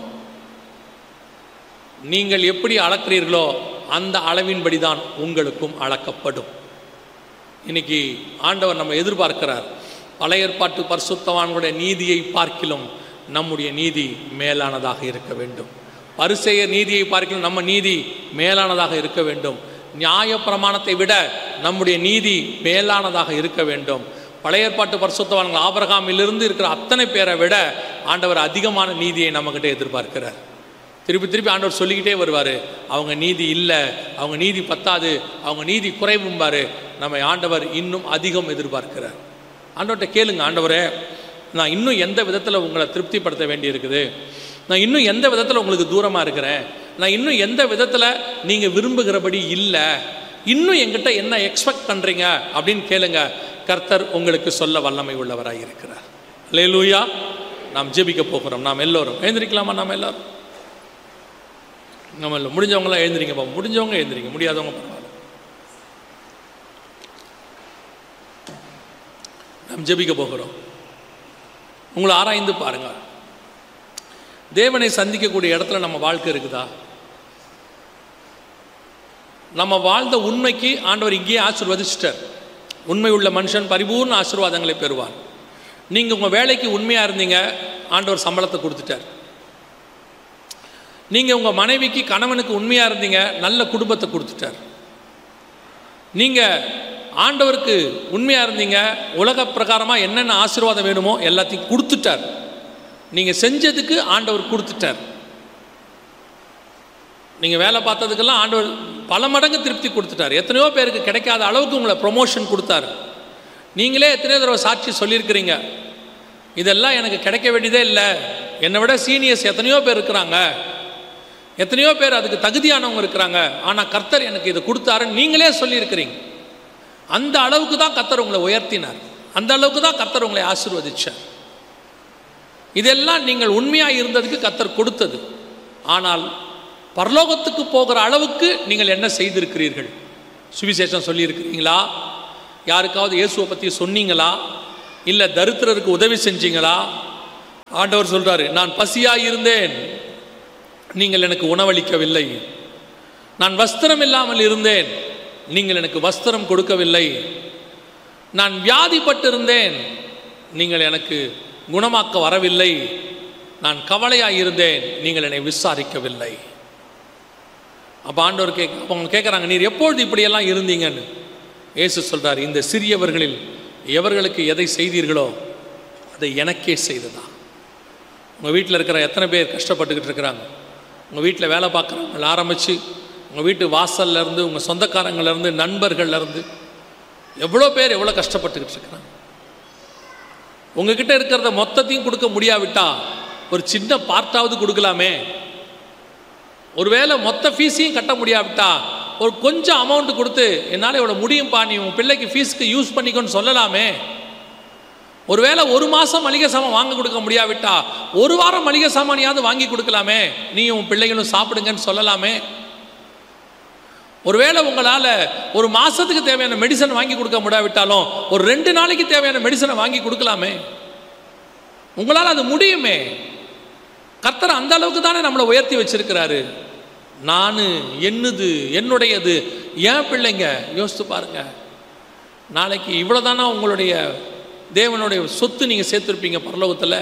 A: நீங்கள் எப்படி அளக்கிறீர்களோ அந்த அளவின்படி தான் உங்களுக்கும் அளக்கப்படும். இன்னைக்கு ஆண்டவர் நம்ம எதிர்பார்க்கிறார். பழைய ஏற்பாட்டு பரிசுத்தவான்களுடைய நீதியை பார்க்கிலும் நம்முடைய நீதி மேலானதாக இருக்க வேண்டும். பரிசேயர் நீதியை பார்க்கிலும் நம்ம நீதி மேலானதாக இருக்க வேண்டும். நியாய பிரமாணத்தை விட நம்முடைய நீதி மேலானதாக இருக்க வேண்டும். பழைய ஏற்பாட்டு பரிசுத்தவான்கள் ஆபிரகாமிலிருந்து இருக்கிற அத்தனை பேரை விட ஆண்டவர் அதிகமான நீதியை நம்மகிட்ட எதிர்பார்க்கிறார். திருப்பி திருப்பி ஆண்டவர் சொல்லிக்கிட்டே வருவார், அவங்க நீதி இல்லை, அவங்க நீதி பத்தாது, அவங்க நீதி குறைவும்பார். நம்ம ஆண்டவர் இன்னும் அதிகம் எதிர்பார்க்கிறார். ஆண்டவர்கிட்ட கேளுங்க, ஆண்டவரே நான் இன்னும் எந்த விதத்தில் உங்களை திருப்திப்படுத்த வேண்டி இருக்குது? நான் இன்னும் எந்த விதத்தில் உங்களுக்கு தூரமாக இருக்கிறேன்? நான் இன்னும் எந்த விதத்தில் நீங்கள் விரும்புகிறபடி இல்லை? இன்னும் என்கிட்ட என்ன எக்ஸ்பெக்ட் பண்ணுறீங்க அப்படின்னு கேளுங்க. கர்த்தர் உங்களுக்கு சொல்ல வல்லமை உள்ளவராக இருக்கிறார். அல்லேலூயா. நாம் ஜெபிக்க போகிறோம். நாம் எல்லோரும் எழுந்திரிக்கலாமா? நாம் எல்லோரும் நம்ம முடிஞ்சவங்களாம் எழுந்திரிங்கப்பா. முடிஞ்சவங்க எழுந்திரிங்க, முடியாதவங்க பரவாயில்ல. நாம் ஜெபிக்க போகிறோம். உங்களை ஆராய்ந்து பாருங்க. தேவனை சந்திக்கக்கூடிய இடத்துல நம்ம வாழ்க்கை இருக்குதா? நம்ம வாழ்ந்த உண்மைக்கு ஆண்டவர் இங்கேயே ஆசீர்வதிச்சிட்டார். உண்மை உள்ள மனுஷன் பரிபூர்ண ஆசீர்வாதங்களை பெறுவார். நீங்கள் உங்கள் வேலைக்கு உண்மையாக இருந்தீங்க, ஆண்டவர் சம்பளத்தை கொடுத்துட்டார். நீங்கள் உங்கள் மனைவிக்கு கணவனுக்கு உண்மையாக இருந்தீங்க, நல்ல குடும்பத்தை கொடுத்துட்டார். நீங்கள் ஆண்டவருக்கு உண்மையாக இருந்தீங்க, உலக பிரகாரமாக என்னென்ன ஆசீர்வாதம் வேணுமோ எல்லாத்தையும் கொடுத்துட்டார். நீங்கள் செஞ்சதுக்கு ஆண்டவர் கொடுத்துட்டார். நீங்கள் வேலை பார்த்ததுக்கெல்லாம் ஆண்டவர் பல மடங்கு திருப்தி கொடுத்துட்டார். எத்தனையோ பேருக்கு கிடைக்காத அளவுக்கு உங்களை ப்ரொமோஷன் கொடுத்தாரு. நீங்களே எத்தனையோ தடவை சாட்சி சொல்லியிருக்கிறீங்க, இதெல்லாம் எனக்கு கிடைக்க வேண்டியதே இல்லை, என்னை விட சீனியர்ஸ் எத்தனையோ பேர் இருக்கிறாங்க, எத்தனையோ பேர் அதுக்கு தகுதியானவங்க இருக்கிறாங்க, ஆனால் கர்த்தர் எனக்கு இதை கொடுத்தாருன்னு நீங்களே சொல்லியிருக்கிறீங்க. அந்த அளவுக்கு தான் கர்த்தர் உங்களை உயர்த்தினார். அந்த அளவுக்கு தான் கர்த்தர் உங்களை ஆசீர்வதிச்சார். இதெல்லாம் நீங்கள் உண்மையாக இருந்ததுக்கு கர்த்தர் கொடுத்தது. ஆனால் பரலோகத்துக்கு போகிற அளவுக்கு நீங்கள் என்ன செய்திருக்கிறீர்கள்? சுவிசேஷம் சொல்லியிருக்கிறீங்களா? யாருக்காவது இயேசுவை பற்றி சொன்னீங்களா? இல்லை தரித்திரருக்கு உதவி செஞ்சீங்களா? ஆண்டவர் சொல்கிறாரு, நான் பசியாக இருந்தேன், நீங்கள் எனக்கு உணவளிக்கவில்லை. நான் வஸ்திரம் இல்லாமல் இருந்தேன், நீங்கள் எனக்கு வஸ்திரம் கொடுக்கவில்லை. நான் வியாதிப்பட்டிருந்தேன், நீங்கள் எனக்கு குணமாக்க வரவில்லை. நான் கவலையாக இருந்தேன், நீங்கள் என்னை விசாரிக்கவில்லை. அப்போ ஆண்டவர் அவங்க கேட்குறாங்க, நீர் எப்பொழுது இப்படியெல்லாம் இருந்தீங்கன்னு. இயேசு சொல்கிறார், இந்த சிறியவர்களில் எவர்களுக்கு எதை செய்தீர்களோ அதை எனக்கே செய்ததா. உங்கள் வீட்டில் இருக்கிற எத்தனை பேர் கஷ்டப்பட்டுக்கிட்டு இருக்கிறாங்க? உங்கள் வீட்டில் வேலை பார்க்குறவங்களை ஆரம்பித்து உங்கள் வீட்டு வாசல்லேருந்து, உங்கள் சொந்தக்காரங்கள்லேருந்து, நண்பர்கள்லேருந்து எவ்வளோ பேர் எவ்வளோ கஷ்டப்பட்டுக்கிட்டு இருக்கிறாங்க. உங்ககிட்ட இருக்கிறத மொத்தத்தையும் கொடுக்க முடியாவிட்டா ஒரு சின்ன பார்ட்டாவது கொடுக்கலாமே. ஒருவேளை மொத்த ஃபீஸையும் கட்ட முடியாவிட்டா ஒரு கொஞ்சம் அமௌண்ட் கொடுத்து, என்னால் இவ்வளோ முடியும்ப்பா, நீ உன் பிள்ளைக்கு ஃபீஸுக்கு யூஸ் பண்ணிக்கோன்னு சொல்லலாமே. ஒருவேளை ஒரு மாதம் மளிகை சாமான் வாங்க கொடுக்க முடியாவிட்டா ஒரு வாரம் மளிகை சாமானியாவது வாங்கி கொடுக்கலாமே, நீ உன் பிள்ளைகளும் சாப்பிடுங்கன்னு சொல்லலாமே. ஒருவேளை உங்களால் ஒரு மாதத்துக்கு தேவையான மெடிசன் வாங்கி கொடுக்க முடியாவிட்டாலும் ஒரு 2 நாளைக்கு தேவையான மெடிசனை வாங்கி கொடுக்கலாமே. உங்களால் அது முடியுமே. கர்த்தர் அந்த அளவுக்கு தானே நம்மளை உயர்த்தி வச்சிருக்கிறாரு. நான், என்னது, என்னுடையது, ஏன் பிள்ளைங்க, யோசித்து பாருங்க. நாளைக்கு இவ்வளோதானா உங்களுடைய தேவனுடைய சொத்து நீங்கள் சேர்த்துருப்பீங்க பரலோகத்தில்.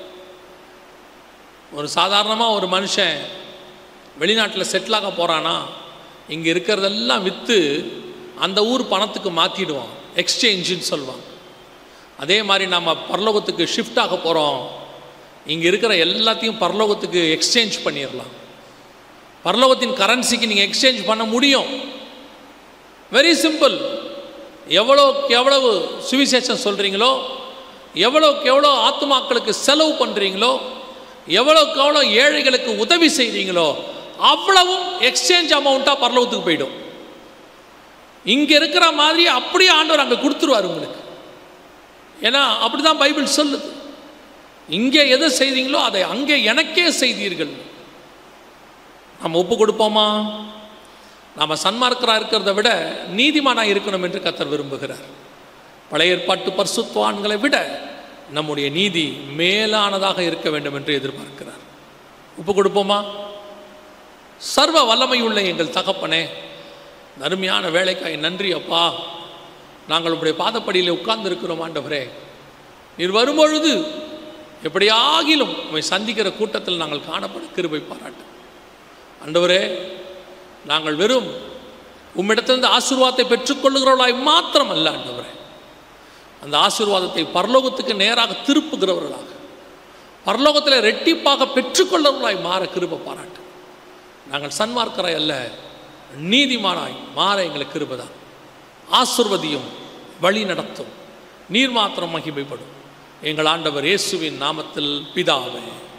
A: ஒரு சாதாரணமாக ஒரு மனுஷன் வெளிநாட்டில் செட்டிலாக போகிறானா, இங்கே இருக்கிறதெல்லாம் விற்று அந்த ஊர் பணத்துக்கு மாற்றிடுவான், எக்ஸ்சேஞ்சுன்னு சொல்லுவாங்க. அதே மாதிரி நம்ம பரலோகத்துக்கு ஷிஃப்ட் ஆக போகிறோம், இங்கே இருக்கிற எல்லாத்தையும் பரலோகத்துக்கு எக்ஸ்சேஞ்ச் பண்ணிடலாம். பரலோகத்தின் கரன்சிக்கு நீங்கள் எக்ஸ்சேஞ்ச் பண்ண முடியும். Very simple. எவ்வளோக்கு எவ்வளவு சுவிசேஷம் சொல்கிறீங்களோ, எவ்வளோக்கு எவ்வளோ ஆத்துமாக்களுக்கு செலவு பண்ணுறீங்களோ, எவ்வளோக்கு எவ்வளோ ஏழைகளுக்கு உதவி செய்கிறீங்களோ அவ்வளவும் எக்ஸ்சேஞ்ச் அமௌண்ட்டாக பரலோகத்துக்கு போயிடும். இங்கே இருக்கிற மாதிரி அப்படியே ஆண்டவர் அங்கே கொடுத்துருவார் உங்களுக்கு. ஏன்னா அப்படி தான் பைபிள் சொல்லுது. இங்கே எதை செய்தீங்களோ அதை அங்கே எனக்கே செய்தீர்கள். நம்ம ஒப்பு கொடுப்போமா? நாம் சன்மார்க்கராக இருக்கிறத விட நீதிமானாக இருக்கணும் என்று கர்த்தர் விரும்புகிறார். பழைய ஏற்பாட்டு பரிசுத்தவான்களை விட நம்முடைய நீதி மேலானதாக இருக்க வேண்டும் என்று எதிர்பார்க்கிறார். ஒப்பு கொடுப்போமா? சர்வ வல்லமையுள்ள எங்கள் தகப்பனே, அருமையான வேலைக்காய் நன்றி அப்பா. நாங்கள் உங்களுடைய பாதப்படியில் உட்கார்ந்து இருக்கிறோம் ஆண்டவரே. நீர் வரும்பொழுது எப்படியாகிலும் உம்மை சந்திக்கிற கூட்டத்தில் நாங்கள் காணப்பட கிருபை பாராட்டு ஆண்டவரே. நாங்கள் வெறும் உம்மிடத்திலிருந்து ஆசீர்வாதத்தை பெற்றுக்கொள்ளுகிறவர்களாய் மாத்திரம் அல்ல ஆண்டவரே, அந்த ஆசீர்வாதத்தை பரலோகத்துக்கு நேராக திருப்புகிறவர்களாக, பரலோகத்தில் ரெட்டிப்பாக பெற்றுக்கொள்ளுகிறவர்களாய் மாற கிருபை பாராட்டு. நாங்கள் சன்மார்க்கராய் அல்ல, நீதிமானாய் மாற எங்களுக்கு கிருபைதான். ஆசீர்வதியும், வழி நடத்தும், நீர் மாத்திரம் மகிமைப்படும். எங்கள் ஆண்டவர் இயேசுவின் நாமத்தில் பிதாவே.